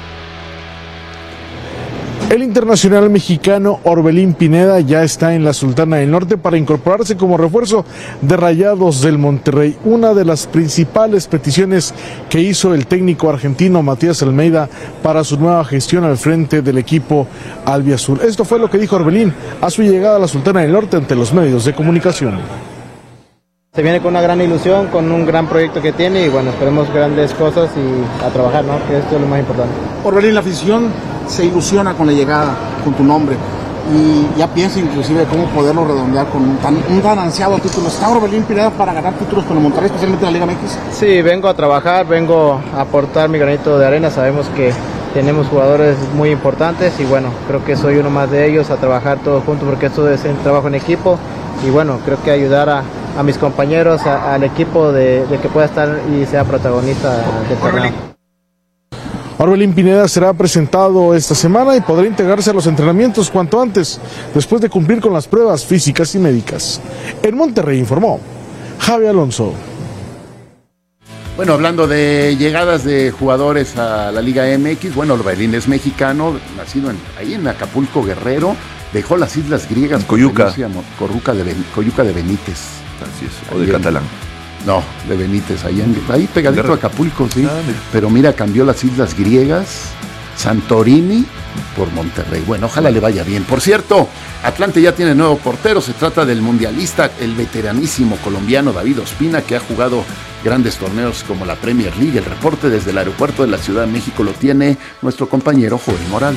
El internacional mexicano Orbelín Pineda ya está en la Sultana del Norte para incorporarse como refuerzo de Rayados del Monterrey. Una de las principales peticiones que hizo el técnico argentino Matías Almeida para su nueva gestión al frente del equipo albiazul. Esto fue lo que dijo Orbelín a su llegada a la Sultana del Norte ante los medios de comunicación. Se viene con una gran ilusión, con un gran proyecto que tiene y bueno, esperemos grandes cosas y a trabajar, ¿no? Que esto es lo más importante. Orbelín, la afición se ilusiona con la llegada, con tu nombre y ya piensa inclusive cómo poderlo redondear con un tan, un tan ansiado título. ¿Está Orbelín Pineda para ganar títulos con el Monterrey, especialmente en la Liga M X? Sí, vengo a trabajar, vengo a aportar mi granito de arena. Sabemos que tenemos jugadores muy importantes y bueno, creo que soy uno más de ellos, a trabajar todos juntos porque esto es un trabajo en equipo y bueno, creo que ayudar a, a mis compañeros, a, al equipo de, de que pueda estar y sea protagonista del torneo. Orbelín Pineda será presentado esta semana y podrá integrarse a los entrenamientos cuanto antes, después de cumplir con las pruebas físicas y médicas. En Monterrey informó Javi Alonso. Bueno, hablando de llegadas de jugadores a la Liga M X, bueno, Orbelín es mexicano, nacido en, ahí en Acapulco, Guerrero, dejó las islas griegas. Coyuca. Coyuca de, Ben, Coyuca de Benítez. Así es, o de Catalán. No, de Benítez, ahí, en, ahí pegadito a Acapulco, sí. Ah, pero mira, cambió las islas griegas, Santorini por Monterrey. Bueno, ojalá le vaya bien. Por cierto, Atlante ya tiene nuevo portero. Se trata del mundialista, el veteranísimo colombiano David Ospina, que ha jugado grandes torneos como la Premier League. El reporte desde el aeropuerto de la Ciudad de México lo tiene nuestro compañero Joel Morales.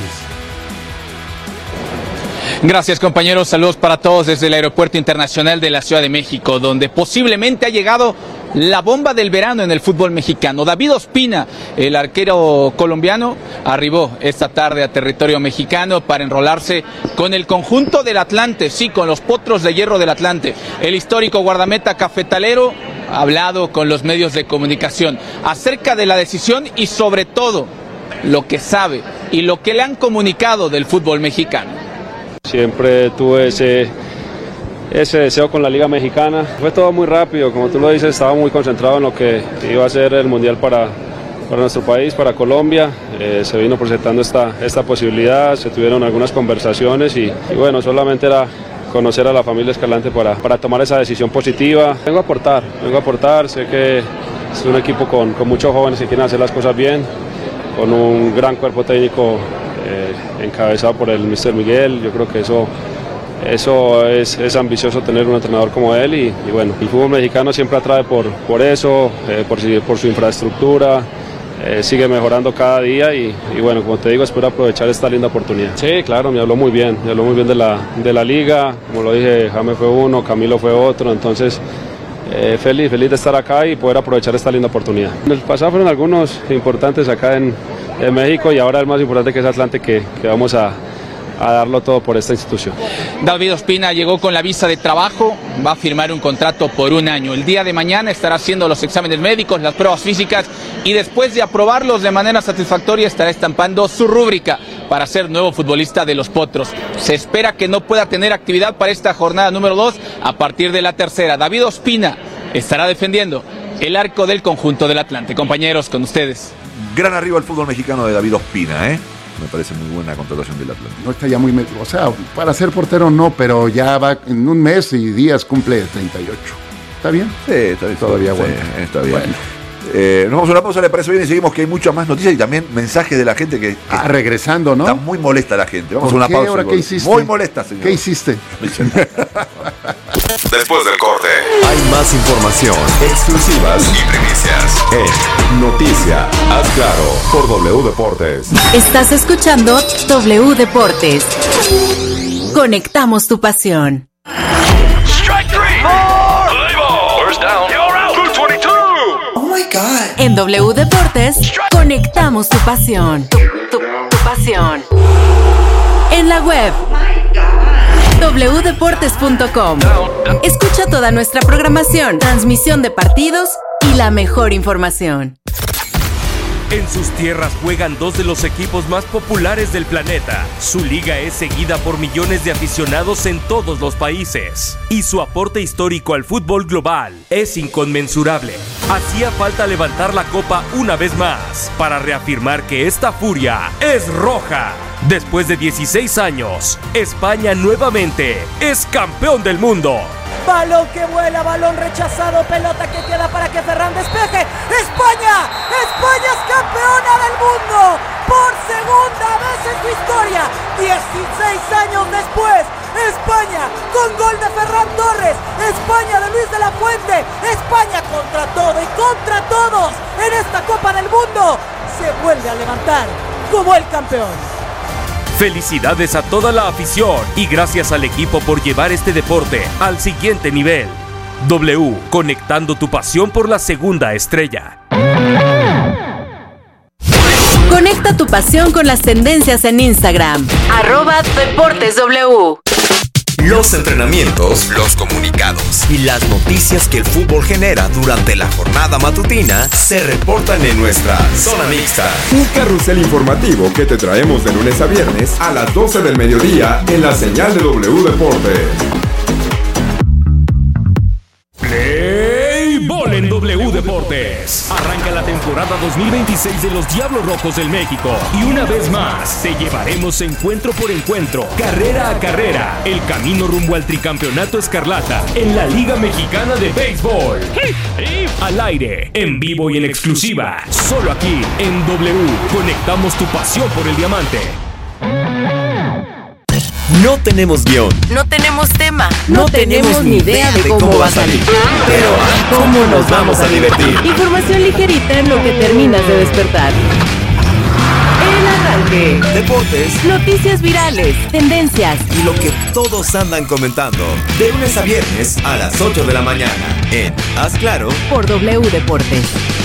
Gracias, compañeros, saludos para todos desde el Aeropuerto Internacional de la Ciudad de México, donde posiblemente ha llegado la bomba del verano en el fútbol mexicano. David Ospina, el arquero colombiano, arribó esta tarde a territorio mexicano para enrolarse con el conjunto del Atlante, sí, con los Potros de Hierro del Atlante. El histórico guardameta cafetalero ha hablado con los medios de comunicación acerca de la decisión y sobre todo lo que sabe y lo que le han comunicado del fútbol mexicano. Siempre tuve ese, ese deseo con la Liga Mexicana. Fue todo muy rápido, como tú lo dices, estaba muy concentrado en lo que iba a ser el Mundial para, para nuestro país, para Colombia. Eh, se vino presentando esta, esta posibilidad, se tuvieron algunas conversaciones y, y bueno, solamente era conocer a la familia Escalante para, para tomar esa decisión positiva. Vengo a aportar, vengo a aportar, sé que es un equipo con, con muchos jóvenes que quieren hacer las cosas bien, con un gran cuerpo técnico Eh, encabezado por el míster Miguel. Yo creo que eso, eso es, es ambicioso tener un entrenador como él y, y bueno, el fútbol mexicano siempre atrae por, por eso, eh, por, por su infraestructura, eh, sigue mejorando cada día y, y bueno, como te digo, espero aprovechar esta linda oportunidad. Sí, claro, me habló muy bien, me habló muy bien de la, de la liga, como lo dije, Jaime fue uno, Camilo fue otro, entonces eh, feliz, feliz de estar acá y poder aprovechar esta linda oportunidad. En el pasado fueron algunos importantes acá en de México y ahora el más importante, que es Atlante, que, que vamos a, a darlo todo por esta institución. David Ospina llegó con la visa de trabajo, va a firmar un contrato por un año. El día de mañana estará haciendo los exámenes médicos, las pruebas físicas y después de aprobarlos de manera satisfactoria estará estampando su rúbrica para ser nuevo futbolista de los Potros. Se espera que no pueda tener actividad para esta jornada número dos a partir de la tercera. David Ospina estará defendiendo el arco del conjunto del Atlante. Compañeros, con ustedes. Gran arriba al fútbol mexicano de David Ospina, ¿eh? Me parece muy buena contratación del Atlante. No está ya muy... O sea, para ser portero no, pero ya va en un mes y días cumple treinta y ocho. ¿Está bien? Sí, está bien. Todavía sí, bueno. Está bien. Bueno. Eh, nos vamos a una pausa, ¿le parece bien? Y seguimos, que hay muchas más noticias y también mensajes de la gente que... que ah, regresando, ¿no? Está muy molesta la gente. Vamos a una qué? pausa. ¿Ahora qué hiciste? Muy molesta, señor. ¿Qué hiciste? Después del corte, hay más información, exclusivas y primicias en Noticia, haz claro, por W Deportes. Estás escuchando W Deportes. Conectamos tu pasión. Strike three. More. Play ball. First down. You're out. Blue veintidós. Oh my God. En W Deportes, conectamos tu pasión. Tu, tu, tu pasión. En la web doble u deportes punto com. Escucha toda nuestra programación, transmisión de partidos y la mejor información. En sus tierras juegan dos de los equipos más populares del planeta. Su liga es seguida por millones de aficionados en todos los países. Y su aporte histórico al fútbol global es inconmensurable. Hacía falta levantar la copa una vez más para reafirmar que esta furia es roja. Después de dieciséis años, España nuevamente es campeón del mundo. Balón que vuela, balón rechazado, pelota que queda para que Ferran despeje. ¡España! ¡España es campeona del mundo! Por segunda vez en su historia, dieciséis años después, España con gol de Ferran Torres, España de Luis de la Fuente, España contra todo y contra todos en esta Copa del Mundo, se vuelve a levantar como el campeón. Felicidades a toda la afición y gracias al equipo por llevar este deporte al siguiente nivel. W, conectando tu pasión por la segunda estrella. Conecta tu pasión con las tendencias en Instagram. Arroba Deportes W. Los entrenamientos, los comunicados y las noticias que el fútbol genera durante la jornada matutina se reportan en nuestra Zona Mixta. Un carrusel informativo que te traemos de lunes a viernes a las doce del mediodía en la señal de W Deportes. Play Ball en W Deportes. Arranca la temporada dos mil veintiséis de los Diablos Rojos del México. Y una vez más, te llevaremos encuentro por encuentro, carrera a carrera, el camino rumbo al tricampeonato escarlata en la Liga Mexicana de Béisbol. Al aire, en vivo y en exclusiva, solo aquí en W. Conectamos tu pasión por el diamante. No tenemos guión. No tenemos tema. No, no tenemos ni idea de cómo, cómo va a salir. Pero ¿cómo nos vamos a divertir? Información ligerita en lo que terminas de despertar. El arranque. Deportes. Noticias virales. Tendencias. Y lo que todos andan comentando. De lunes a viernes a las ocho de la mañana. En Haz Claro. Por W Deportes.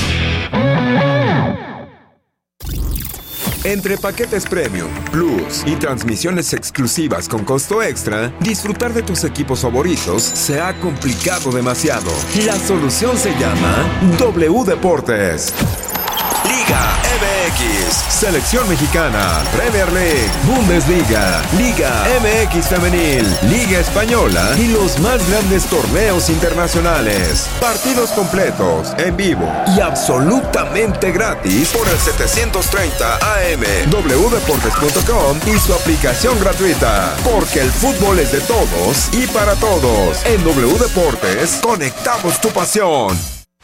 Entre paquetes Premium, Plus y transmisiones exclusivas con costo extra, disfrutar de tus equipos favoritos se ha complicado demasiado. La solución se llama W Deportes. Liga M X, Selección Mexicana, Premier League, Bundesliga, Liga M X Femenil, Liga Española y los más grandes torneos internacionales. Partidos completos, en vivo y absolutamente gratis por el setecientos treinta A M, w deportes punto com y su aplicación gratuita. Porque el fútbol es de todos y para todos. En W Deportes, conectamos tu pasión.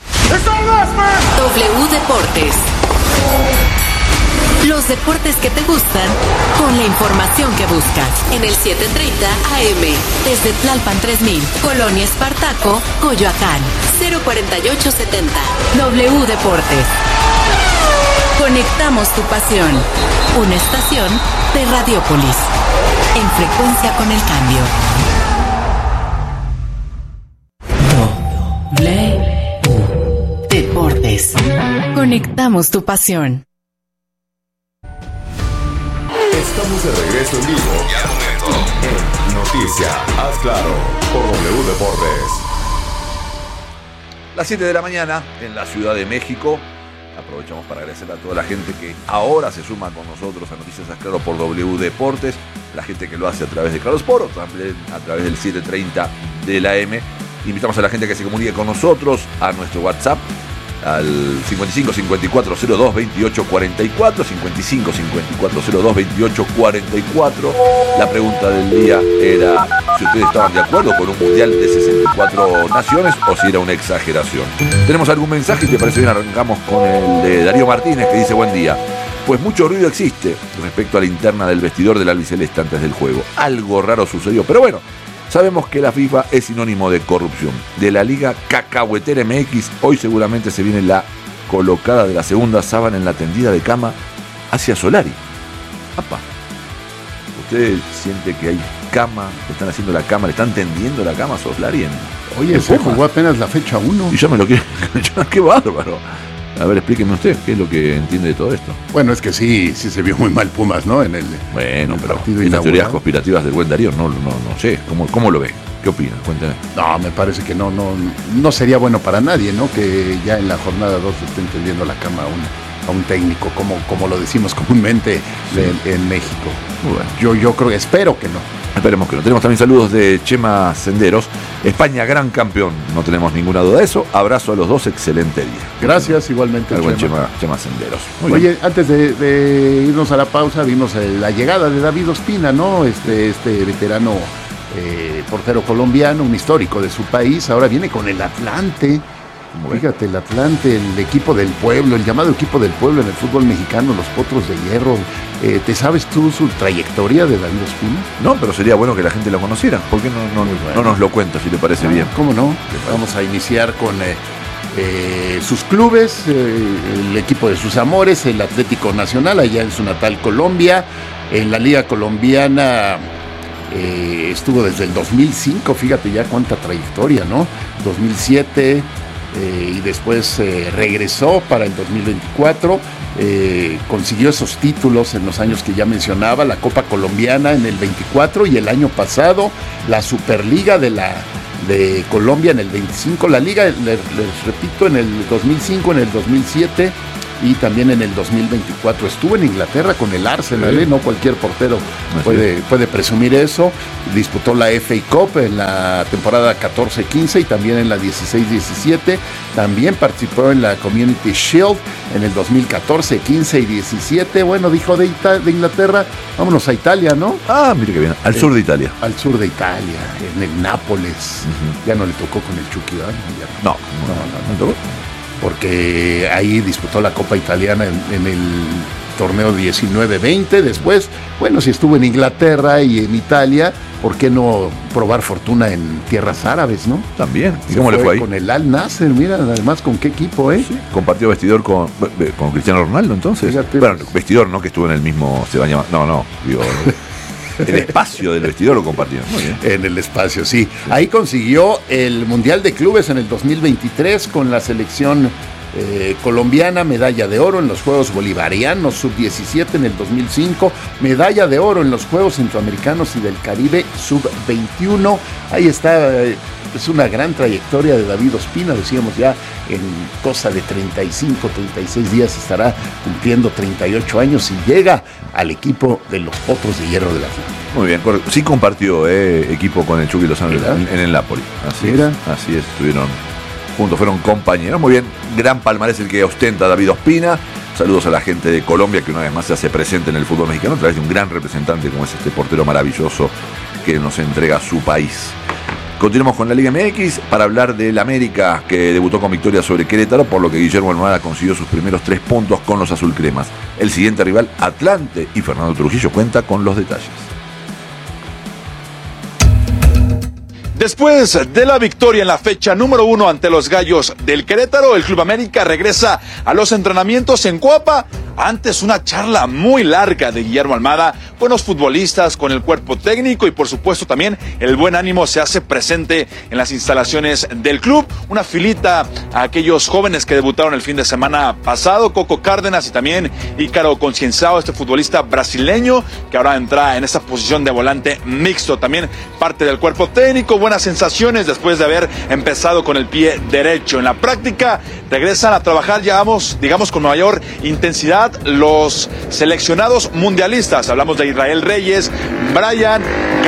W Deportes. Los deportes que te gustan con la información que buscas. En el setecientos treinta A M. Desde Tlalpan tres mil, Colonia Espartaco, Coyoacán. cero cuarenta y ocho setenta. W Deportes. Conectamos tu pasión. Una estación de Radiópolis. En frecuencia con el cambio. W Deportes. Conectamos tu pasión. Estamos de regreso en vivo y al momento en Noticia, Haz Claro, por W Deportes. Las siete de la mañana en la Ciudad de México. Aprovechamos para agradecer a toda la gente que ahora se suma con nosotros a Noticias Haz Claro por W Deportes. La gente que lo hace a través de Claro Sport, también a través del setecientos treinta de la M. Invitamos a la gente que se comunique con nosotros a nuestro WhatsApp al cincuenta y cinco cincuenta y cuatro cero dos veintiocho cuarenta y cuatro, cincuenta y cinco cincuenta y cuatro cero dos veintiocho cuarenta y cuatro. La pregunta del día era si ustedes estaban de acuerdo con un mundial de sesenta y cuatro naciones o si era una exageración. ¿Tenemos algún mensaje? Si te parece bien, arrancamos con el de Darío Martínez, que dice: buen día. Pues mucho ruido existe respecto a la interna del vestidor del albiceleste antes del juego. Algo raro sucedió, pero bueno, sabemos que la FIFA es sinónimo de corrupción. De la Liga Cacahuetera M X, hoy seguramente se viene la colocada de la segunda sábana en la tendida de cama hacia Solari. Apa. ¿Usted siente que hay cama? ¿Le están haciendo la cama? ¿Le están tendiendo la cama a Solari? En, Oye, en se jugó apenas la fecha uno. Y yo me lo quiero... ¡Qué bárbaro! A ver, explíqueme usted, ¿qué es lo que entiende de todo esto? Bueno, es que sí, sí se vio muy mal Pumas, ¿no? En el Bueno, en el pero partido estas teorías inaugural. conspirativas del buen Darío, no, no, no sé, ¿cómo, cómo lo ve? ¿Qué opina? Cuéntame. No, me parece que no, no, no sería bueno para nadie, ¿no? Que ya en la jornada dos estén tendiendo la cama a un, a un técnico, como, como lo decimos comúnmente Sí. en, en México. Bueno. Yo, yo creo, espero que no. Esperemos que no. Tenemos también saludos de Chema Senderos. España, gran campeón. No tenemos ninguna duda de eso. Abrazo a los dos. Excelente día. Gracias, igualmente, Al buen Chema. Chema, Chema Senderos. Muy Oye, bien. antes de, de irnos a la pausa, vimos eh, la llegada de David Ospina, ¿no? Este, este veterano eh, portero colombiano, un histórico de su país. Ahora viene con el Atlante. Fíjate, el Atlante, el equipo del pueblo, el llamado equipo del pueblo en el fútbol mexicano, los Potros de Hierro. Eh, ¿Te sabes tú su trayectoria de David Ospina? No, pero sería bueno que la gente lo conociera. ¿Por qué no, no, Muy bueno. no nos lo cuenta, si le parece Ah, bien? ¿Cómo no? Vamos a iniciar con eh, eh, sus clubes, eh, el equipo de sus amores, el Atlético Nacional, allá en su natal Colombia. En la Liga Colombiana eh, estuvo desde el dos mil cinco, fíjate ya cuánta trayectoria, ¿no? dos mil siete, eh, y después eh, regresó para el dos mil veinticuatro. Eh, consiguió esos títulos en los años que ya mencionaba, la Copa Colombiana en el veinticuatro y el año pasado la Superliga de la de Colombia en el veinticinco, la Liga, les, les repito, en el dos mil cinco, en el dos mil siete y también en el dos mil veinticuatro. Estuvo en Inglaterra con el Arsenal, sí. ¿eh? No cualquier portero puede, puede presumir eso. Disputó la F A Cup en la temporada catorce quince y también en la dieciséis diecisiete. También participó en la Community Shield en el dos mil catorce, quince y diecisiete. Bueno, dijo de, Ita- de Inglaterra, vámonos a Italia, ¿no? Ah, mire que bien, al eh, sur de Italia. Al sur de Italia, en el Nápoles. Uh-huh. Ya no le tocó con el Chucky, ¿verdad? No, no, no, no, no, no. Porque ahí disputó la Copa Italiana en, en el torneo diecinueve veinte. Después, bueno, si estuvo en Inglaterra y en Italia, ¿por qué no probar fortuna en tierras árabes, no? También. ¿Y Se cómo le fue ahí? Con el Al Nasser, mira, además con qué equipo, ¿eh? Sí. Compartió vestidor con, con Cristiano Ronaldo, entonces. Fíjate, bueno, vestidor, ¿no? Que estuvo en el mismo, se va a llamar, no, no, digo... El espacio del vestidor lo compartió. Muy bien. En el espacio, sí. Ahí consiguió el Mundial de Clubes en el dos mil veintitrés con la selección eh, colombiana, medalla de oro en los Juegos Bolivarianos sub diecisiete en el dos mil cinco, medalla de oro en los Juegos Centroamericanos y del Caribe sub veintiuno. Ahí está, eh, es una gran trayectoria de David Ospina, decíamos ya, en cosa de treinta y cinco, treinta y seis días estará cumpliendo treinta y ocho años y llega al equipo de los Potros de Hierro de la Atlántico. Muy bien, sí compartió eh, equipo con el Chucky Lozano en, en el Napoli. Así es, así es, estuvieron juntos, fueron compañeros. Muy bien, gran palmarés el que ostenta David Ospina. Saludos a la gente de Colombia que una vez más se hace presente en el fútbol mexicano a través de un gran representante como es este portero maravilloso que nos entrega su país. Continuamos con la Liga M X para hablar del América, que debutó con victoria sobre Querétaro, por lo que Guillermo Almada consiguió sus primeros tres puntos con los azulcremas. El siguiente rival, Atlante, y Fernando Trujillo cuenta con los detalles. Después de la victoria en la fecha número uno ante los Gallos del Querétaro, el Club América regresa a los entrenamientos en Coapa. Antes una charla muy larga de Guillermo Almada con los futbolistas, con el cuerpo técnico y por supuesto también el buen ánimo se hace presente en las instalaciones del club. Una filita a aquellos jóvenes que debutaron el fin de semana pasado, Coco Cárdenas y también Ícaro Concienzao, este futbolista brasileño que ahora entra en esa posición de volante mixto. También parte del cuerpo técnico, buenas sensaciones después de haber empezado con el pie derecho. En la práctica regresan a trabajar, digamos, digamos con mayor intensidad los seleccionados mundialistas. Hablamos de Israel Reyes, Brian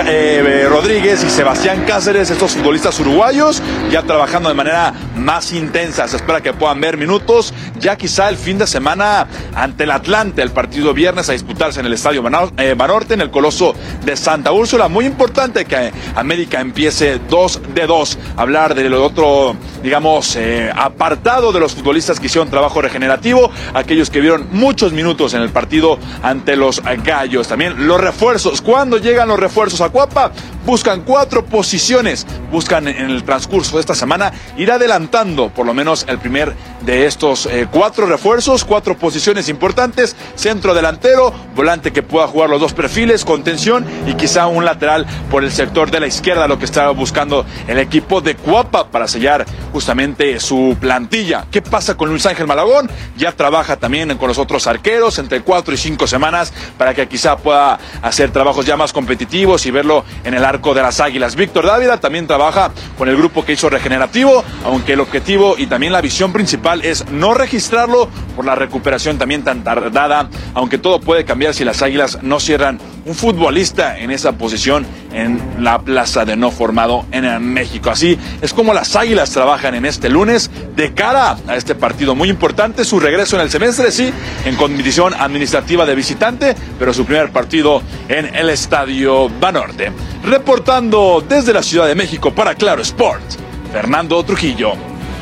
eh, Rodríguez y Sebastián Cáceres, estos futbolistas uruguayos, ya trabajando de manera más intensa. Se espera que puedan ver minutos ya quizá el fin de semana ante el Atlante, el partido viernes a disputarse en el Estadio Banorte, en el Coloso de Santa Úrsula. Muy importante que América empiece dos de dos. Hablar del otro, digamos, eh, apartado de los futbolistas que hicieron trabajo regenerativo, aquellos que vieron muchos minutos en el partido ante los Gallos. También los refuerzos. Cuando llegan los refuerzos a Coapa, buscan cuatro posiciones. Buscan en el transcurso de esta semana ir adelantando por lo menos el primer de estos eh, cuatro refuerzos, cuatro posiciones importantes: centro delantero, volante que pueda jugar los dos perfiles, contención y quizá un lateral por el sector de la izquierda, lo que está buscando el equipo de Coapa para sellar justamente su plantilla. ¿Qué pasa con Luis Ángel Malagón? Ya trabaja también con los otros arqueros entre cuatro y cinco semanas para que quizá pueda hacer trabajos ya más competitivos y verlo en el arco de las Águilas. Víctor Dávila también trabaja con el grupo que hizo regenerativo, aunque el objetivo y también la visión principal es no registrarlo por la recuperación también tan tardada, aunque todo puede cambiar si las Águilas no cierran un futbolista en esa posición en la plaza de no formado en México. Así es como las Águilas trabajan en este lunes de cara a este partido muy importante, su regreso en el semestre, sí, en condición administrativa de visitante, pero su primer partido en el Estadio Banorte. Reportando desde la Ciudad de México para Claro Sport, Fernando Trujillo.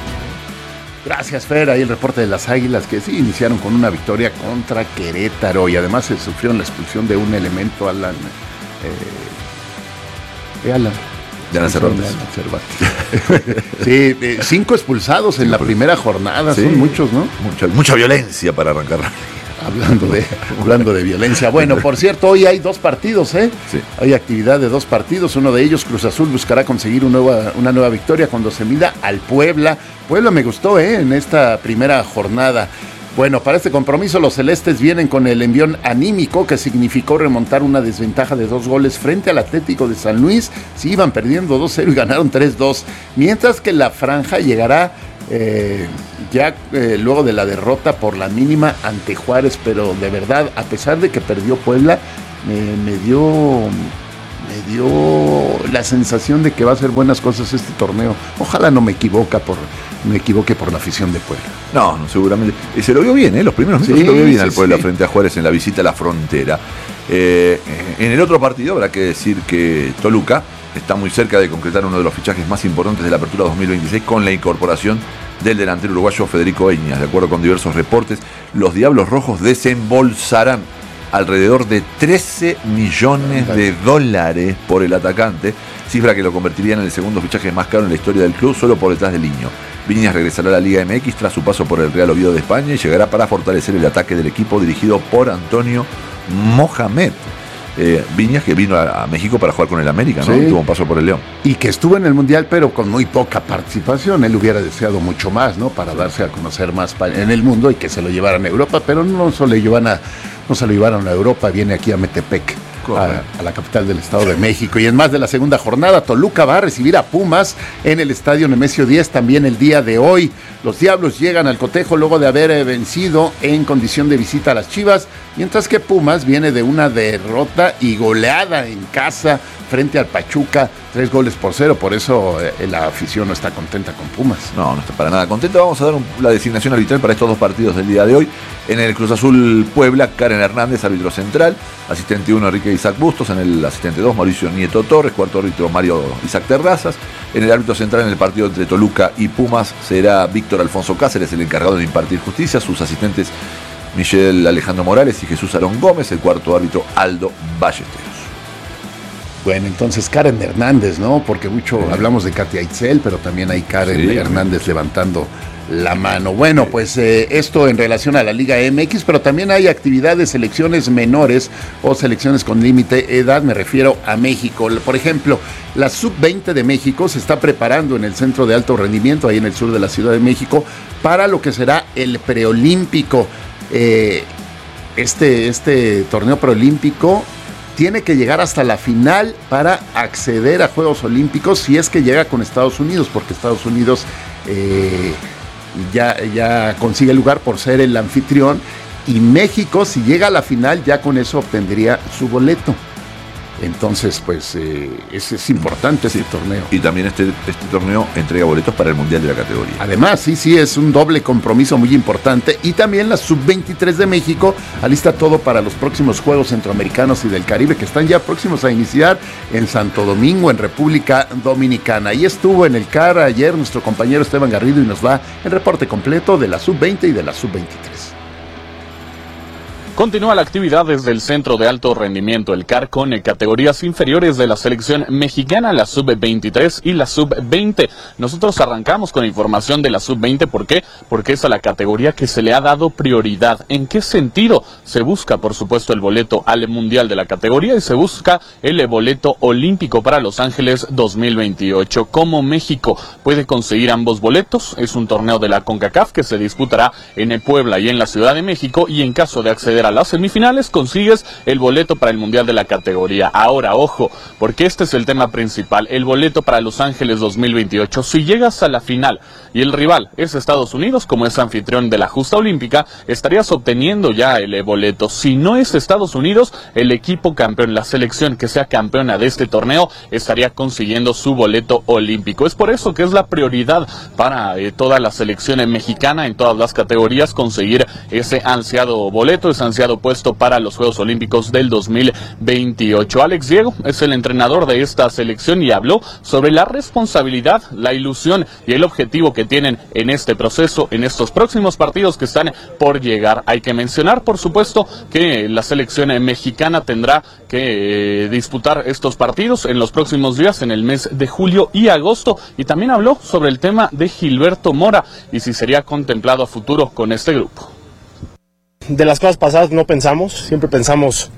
Gracias, Fer. Ahí el reporte de las Águilas, que sí iniciaron con una victoria contra Querétaro y además se sufrieron la expulsión de un elemento, Alan. Eh, Alan. De Alan Cervantes. Sí, eh, cinco expulsados en la primera jornada, sí, son muchos, ¿no? Mucha, mucha violencia para arrancar. Hablando de, hablando de violencia. Bueno, por cierto, hoy hay dos partidos, ¿eh? Sí. Hay actividad de dos partidos. Uno de ellos, Cruz Azul, buscará conseguir una nueva, una nueva victoria cuando se mida al Puebla. Puebla me gustó, ¿eh? En esta primera jornada. Bueno, para este compromiso los celestes vienen con el envión anímico que significó remontar una desventaja de dos goles frente al Atlético de San Luis. Sí, iban perdiendo dos cero y ganaron tres dos. Mientras que la franja llegará eh, ya eh, luego de la derrota por la mínima ante Juárez. Pero de verdad, a pesar de que perdió Puebla, me, me dio... me dio la sensación de que va a hacer buenas cosas este torneo. Ojalá no me equivoque por, me equivoque por la afición de Puebla. No, no, seguramente. Y se lo vio bien, ¿eh? Los primeros minutos sí, se lo vio bien sí, al Puebla sí. frente a Juárez en la visita a la frontera. Eh, en el otro partido habrá que decir que Toluca está muy cerca de concretar uno de los fichajes más importantes de la apertura dos mil veintiséis con la incorporación del delantero uruguayo Federico Eñas. De acuerdo con diversos reportes, los Diablos Rojos desembolsarán alrededor de trece millones de dólares por el atacante, cifra que lo convertiría en el segundo fichaje más caro en la historia del club, solo por detrás de Liño. Viñas regresará a la Liga M X tras su paso por el Real Oviedo de España y llegará para fortalecer el ataque del equipo dirigido por Antonio Mohamed. Eh, Viñas, que vino a, a México para jugar con el América, ¿no? Sí. Tuvo un paso por el León. Y que estuvo en el Mundial, pero con muy poca participación. Él hubiera deseado mucho más, ¿no? Para darse a conocer más en el mundo y que se lo llevaran a Europa, pero no se lo llevan a, no se lo llevaron a Europa, viene aquí a Metepec, a, a la capital del Estado de México. Y en más de la segunda jornada, Toluca va a recibir a Pumas en el Estadio Nemesio diez también el día de hoy. Los Diablos llegan al cotejo luego de haber vencido en condición de visita a las Chivas, mientras que Pumas viene de una derrota y goleada en casa frente al Pachuca, tres goles por cero. Por eso eh, la afición no está contenta con Pumas. No, no está para nada contenta. Vamos a dar un, la designación arbitral para estos dos partidos del día de hoy. En el Cruz Azul Puebla, Karen Hernández, árbitro central. Asistente uno, Enrique Isaac Bustos. En el asistente dos, Mauricio Nieto Torres. Cuarto árbitro, Mario Isaac Terrazas. En el árbitro central, en el partido entre Toluca y Pumas, será Víctor Alfonso Cáceres, el encargado de impartir justicia. Sus asistentes, Michel Alejandro Morales y Jesús Arón Gómez. El cuarto árbitro, Aldo Ballesteros. Bueno, entonces Karen Hernández, ¿no? Porque mucho sí. hablamos de Katia Itzel, pero también hay Karen sí, Hernández sí. levantando la mano. Bueno, sí. pues eh, esto en relación a la Liga M X, pero también hay actividad de selecciones menores o selecciones con límite edad, me refiero a México. Por ejemplo, la sub veinte de México se está preparando en el Centro de Alto Rendimiento, ahí en el sur de la Ciudad de México, para lo que será el preolímpico. Eh, este, este torneo preolímpico tiene que llegar hasta la final para acceder a Juegos Olímpicos si es que llega con Estados Unidos, porque Estados Unidos eh, ya, ya consigue el lugar por ser el anfitrión, y México, si llega a la final, ya con eso obtendría su boleto. Entonces, pues, eh, es, es importante sí. este torneo. Y también este, este torneo entrega boletos para el Mundial de la categoría. Además, sí, sí, es un doble compromiso muy importante. Y también la sub veintitrés de México alista todo para los próximos Juegos Centroamericanos y del Caribe, que están ya próximos a iniciar en Santo Domingo, en República Dominicana. Ahí estuvo en el C A R ayer nuestro compañero Esteban Garrido y nos da el reporte completo de la sub veinte y de la sub veintitrés. Continúa la actividad desde el Centro de Alto Rendimiento, el C A R, con categorías inferiores de la selección mexicana, la sub veintitrés y la sub veinte. Nosotros arrancamos con información de la sub veinte, ¿por qué? Porque es a la categoría que se le ha dado prioridad. ¿En qué sentido? Se busca, por supuesto, el boleto al Mundial de la categoría y se busca el boleto olímpico para Los Ángeles dos mil veintiocho. ¿Cómo México puede conseguir ambos boletos? Es un torneo de la CONCACAF que se disputará en Puebla y en la Ciudad de México, y en caso de acceder a las semifinales consigues el boleto para el Mundial de la categoría. Ahora, ojo, porque este es el tema principal, el boleto para Los Ángeles dos mil veintiocho. Si llegas a la final y el rival es Estados Unidos, como es anfitrión de la justa olímpica, estarías obteniendo ya el boleto. Si no es Estados Unidos, el equipo campeón, la selección que sea campeona de este torneo, estaría consiguiendo su boleto olímpico. Es por eso que es la prioridad para eh, toda la selección mexicana en todas las categorías conseguir ese ansiado boleto, ese ansiado puesto para los Juegos Olímpicos del dos mil veintiocho. Alex Diego es el entrenador de esta selección y habló sobre la responsabilidad, la ilusión y el objetivo que tienen en este proceso, en estos próximos partidos que están por llegar. Hay que mencionar, por supuesto, que la selección mexicana tendrá que eh, disputar estos partidos en los próximos días, en el mes de julio y agosto, y también habló sobre el tema de Gilberto Mora y si sería contemplado a futuro con este grupo. de las cosas pasadas no pensamos, siempre pensamos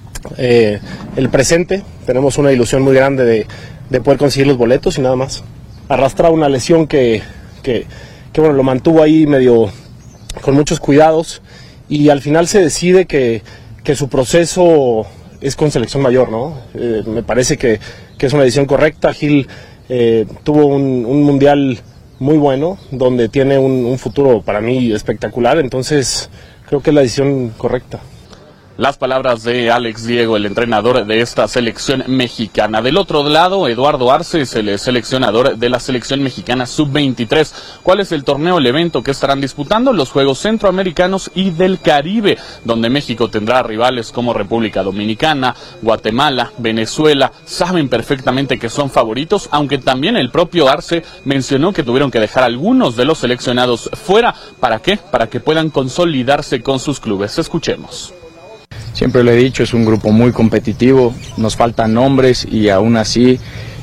eh, el presente. Tenemos una ilusión muy grande de, de poder conseguir los boletos y nada más. Arrastraba una lesión que, que, que bueno, lo mantuvo ahí medio con muchos cuidados y al final se decide que, que su proceso es con selección mayor, ¿no? Eh, me parece que, que es una decisión correcta. Gil eh, tuvo un, un mundial muy bueno, donde tiene un, un futuro para mí espectacular, entonces creo que es la decisión correcta. Las palabras de Alex Diego, el entrenador de esta selección mexicana. Del otro lado, Eduardo Arce es el seleccionador de la selección mexicana sub veintitrés. ¿Cuál es el torneo, el evento que estarán disputando? Los Juegos Centroamericanos y del Caribe, donde México tendrá rivales como República Dominicana, Guatemala, Venezuela. Saben perfectamente que son favoritos, aunque también el propio Arce mencionó que tuvieron que dejar algunos de los seleccionados fuera. ¿Para qué? Para que puedan consolidarse con sus clubes. Escuchemos. Siempre lo he dicho, es un grupo muy competitivo, nos faltan nombres y aún así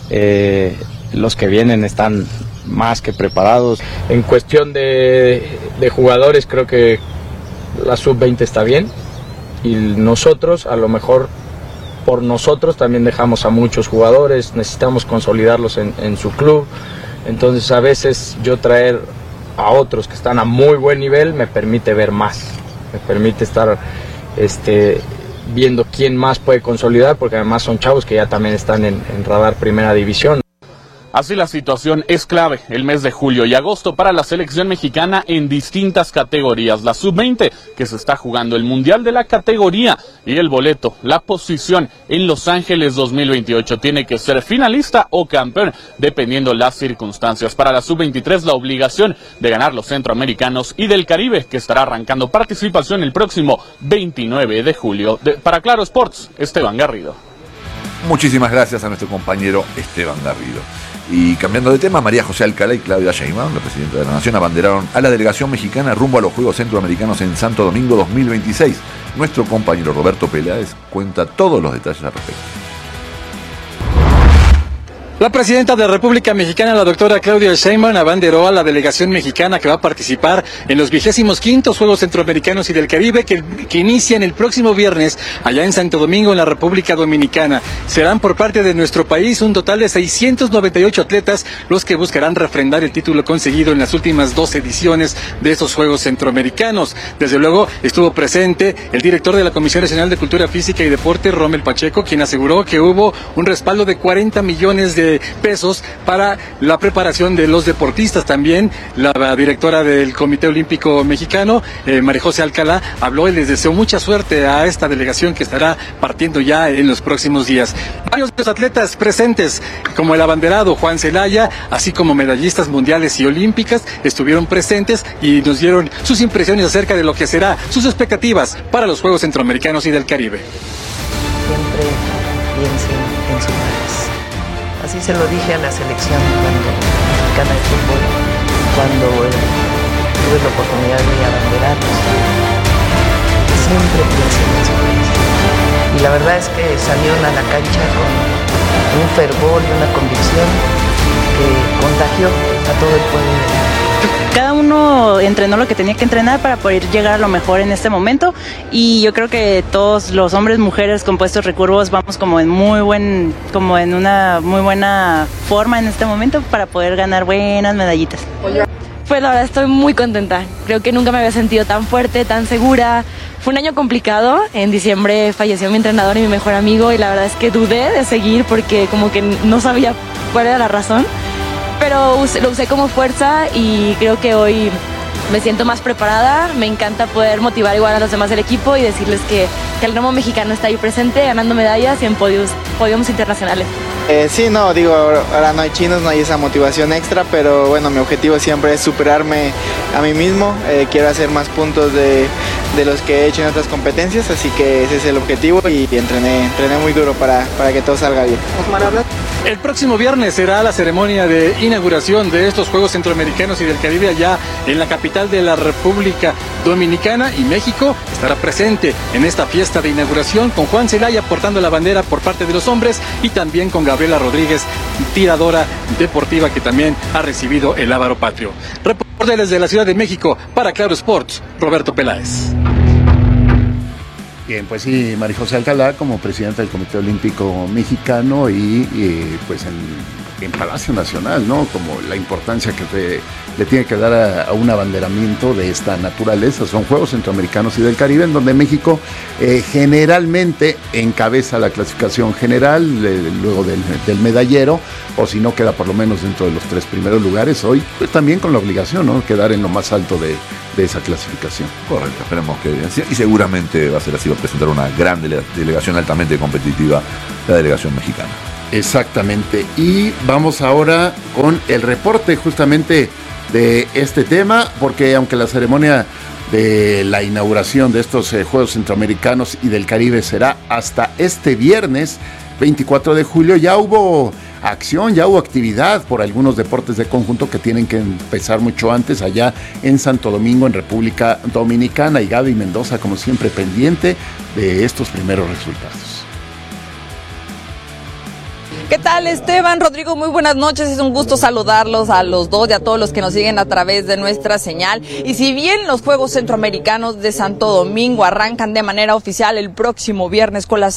eh, los que vienen están más que preparados. En cuestión de, de jugadores creo que la sub veinte está bien y nosotros a lo mejor por nosotros también dejamos a muchos jugadores, necesitamos consolidarlos en, en su club, entonces a veces yo traer a otros que están a muy buen nivel me permite ver más, me permite estar Este, viendo quién más puede consolidar, porque además son chavos que ya también están en, en radar primera división. Así la situación es clave el mes de julio y agosto para la selección mexicana en distintas categorías. La sub veinte, que se está jugando el mundial de la categoría, y el boleto, la posición en Los Ángeles dos mil veintiocho. Tiene que ser finalista o campeón, dependiendo las circunstancias. Para la sub veintitrés, la obligación de ganar los centroamericanos y del Caribe, que estará arrancando participación el próximo veintinueve de julio. De, para Claro Sports, Esteban Garrido. Muchísimas gracias a nuestro compañero Esteban Garrido. Y cambiando de tema, María José Alcalá y Claudia Sheinbaum, la presidenta de la Nación, abanderaron a la delegación mexicana rumbo a los Juegos Centroamericanos en Santo Domingo dos mil veintiséis. Nuestro compañero Roberto Peláez cuenta todos los detalles al respecto. La presidenta de la República Mexicana, la doctora Claudia Sheinbaum, abanderó a la delegación mexicana que va a participar en los vigésimos quintos Juegos Centroamericanos y del Caribe que, que inician el próximo viernes allá en Santo Domingo, en la República Dominicana. Serán por parte de nuestro país un total de seiscientos noventa y ocho atletas los que buscarán refrendar el título conseguido en las últimas dos ediciones de estos Juegos Centroamericanos. Desde luego estuvo presente el director de la Comisión Nacional de Cultura Física y Deporte, Rommel Pacheco, quien aseguró que hubo un respaldo de cuarenta millones de pesos para la preparación de los deportistas. También la directora del Comité Olímpico Mexicano, eh, María José Alcalá, habló y les deseó mucha suerte a esta delegación que estará partiendo ya en los próximos días. Varios de los atletas presentes, como el abanderado Juan Celaya, así como medallistas mundiales y olímpicas, estuvieron presentes y nos dieron sus impresiones acerca de lo que será sus expectativas para los Juegos Centroamericanos y del Caribe. Siempre piensen en su país. Así se lo dije a la selección cuando mexicana de fútbol, cuando eh, tuve la oportunidad de abanderarlos. Siempre piensen en su país. Y la verdad es que salieron a la cancha con un fervor y una convicción que contagió a todo el pueblo de México. Cada uno entrenó lo que tenía que entrenar para poder llegar a lo mejor en este momento, y yo creo que todos los hombres, mujeres, compuestos, recurvos, vamos como en muy buen, como en una muy buena forma en este momento para poder ganar buenas medallitas. Pues la verdad estoy muy contenta, creo que nunca me había sentido tan fuerte, tan segura. Fue un año complicado, en diciembre falleció mi entrenador y mi mejor amigo y la verdad es que dudé de seguir porque como que no sabía cuál era la razón. Pero lo usé como fuerza y creo que hoy me siento más preparada. Me encanta poder motivar igual a los demás del equipo y decirles que, que el remo mexicano está ahí presente, ganando medallas y en podios, podiums internacionales. Eh, sí, no, digo, ahora no hay chinos, no hay esa motivación extra, pero bueno, mi objetivo siempre es superarme a mí mismo. Eh, quiero hacer más puntos de, de los que he hecho en otras competencias, así que ese es el objetivo y entrené, entrené muy duro para, para que todo salga bien. El próximo viernes será la ceremonia de inauguración de estos Juegos Centroamericanos y del Caribe allá en la capital de la República Dominicana, y México estará presente en esta fiesta de inauguración con Juan Celaya portando la bandera por parte de los hombres y también con Gabriela Rodríguez, tiradora deportiva, que también ha recibido el Lábaro Patrio. Reporte desde la Ciudad de México para Claro Sports, Roberto Peláez. Bien, pues sí, María José Alcalá como presidenta del Comité Olímpico Mexicano y, y pues en, en Palacio Nacional, ¿no? Como la importancia que te, le tiene que dar a, a un abanderamiento de esta naturaleza. Son Juegos Centroamericanos y del Caribe, en donde México eh, generalmente encabeza la clasificación general, eh, luego del, del medallero, o si no queda por lo menos dentro de los tres primeros lugares. Hoy pues, también con la obligación, ¿no? Quedar en lo más alto de, de esa clasificación. Correcto, esperemos que bien. Y seguramente va a ser así, va a presentar una gran dele- delegación altamente competitiva, la delegación mexicana. Exactamente. Y vamos ahora con el reporte justamente de este tema, porque aunque la ceremonia de la inauguración de estos eh, Juegos Centroamericanos y del Caribe será hasta este viernes veinticuatro de julio, ya hubo acción, ya hubo actividad por algunos deportes de conjunto que tienen que empezar mucho antes allá en Santo Domingo, en República Dominicana, y Gaby Mendoza, como siempre, pendiente de estos primeros resultados. ¿Qué tal, Esteban? Rodrigo, muy buenas noches. Es un gusto saludarlos a los dos y a todos los que nos siguen a través de nuestra señal. Y si bien los Juegos Centroamericanos de Santo Domingo arrancan de manera oficial el próximo viernes con las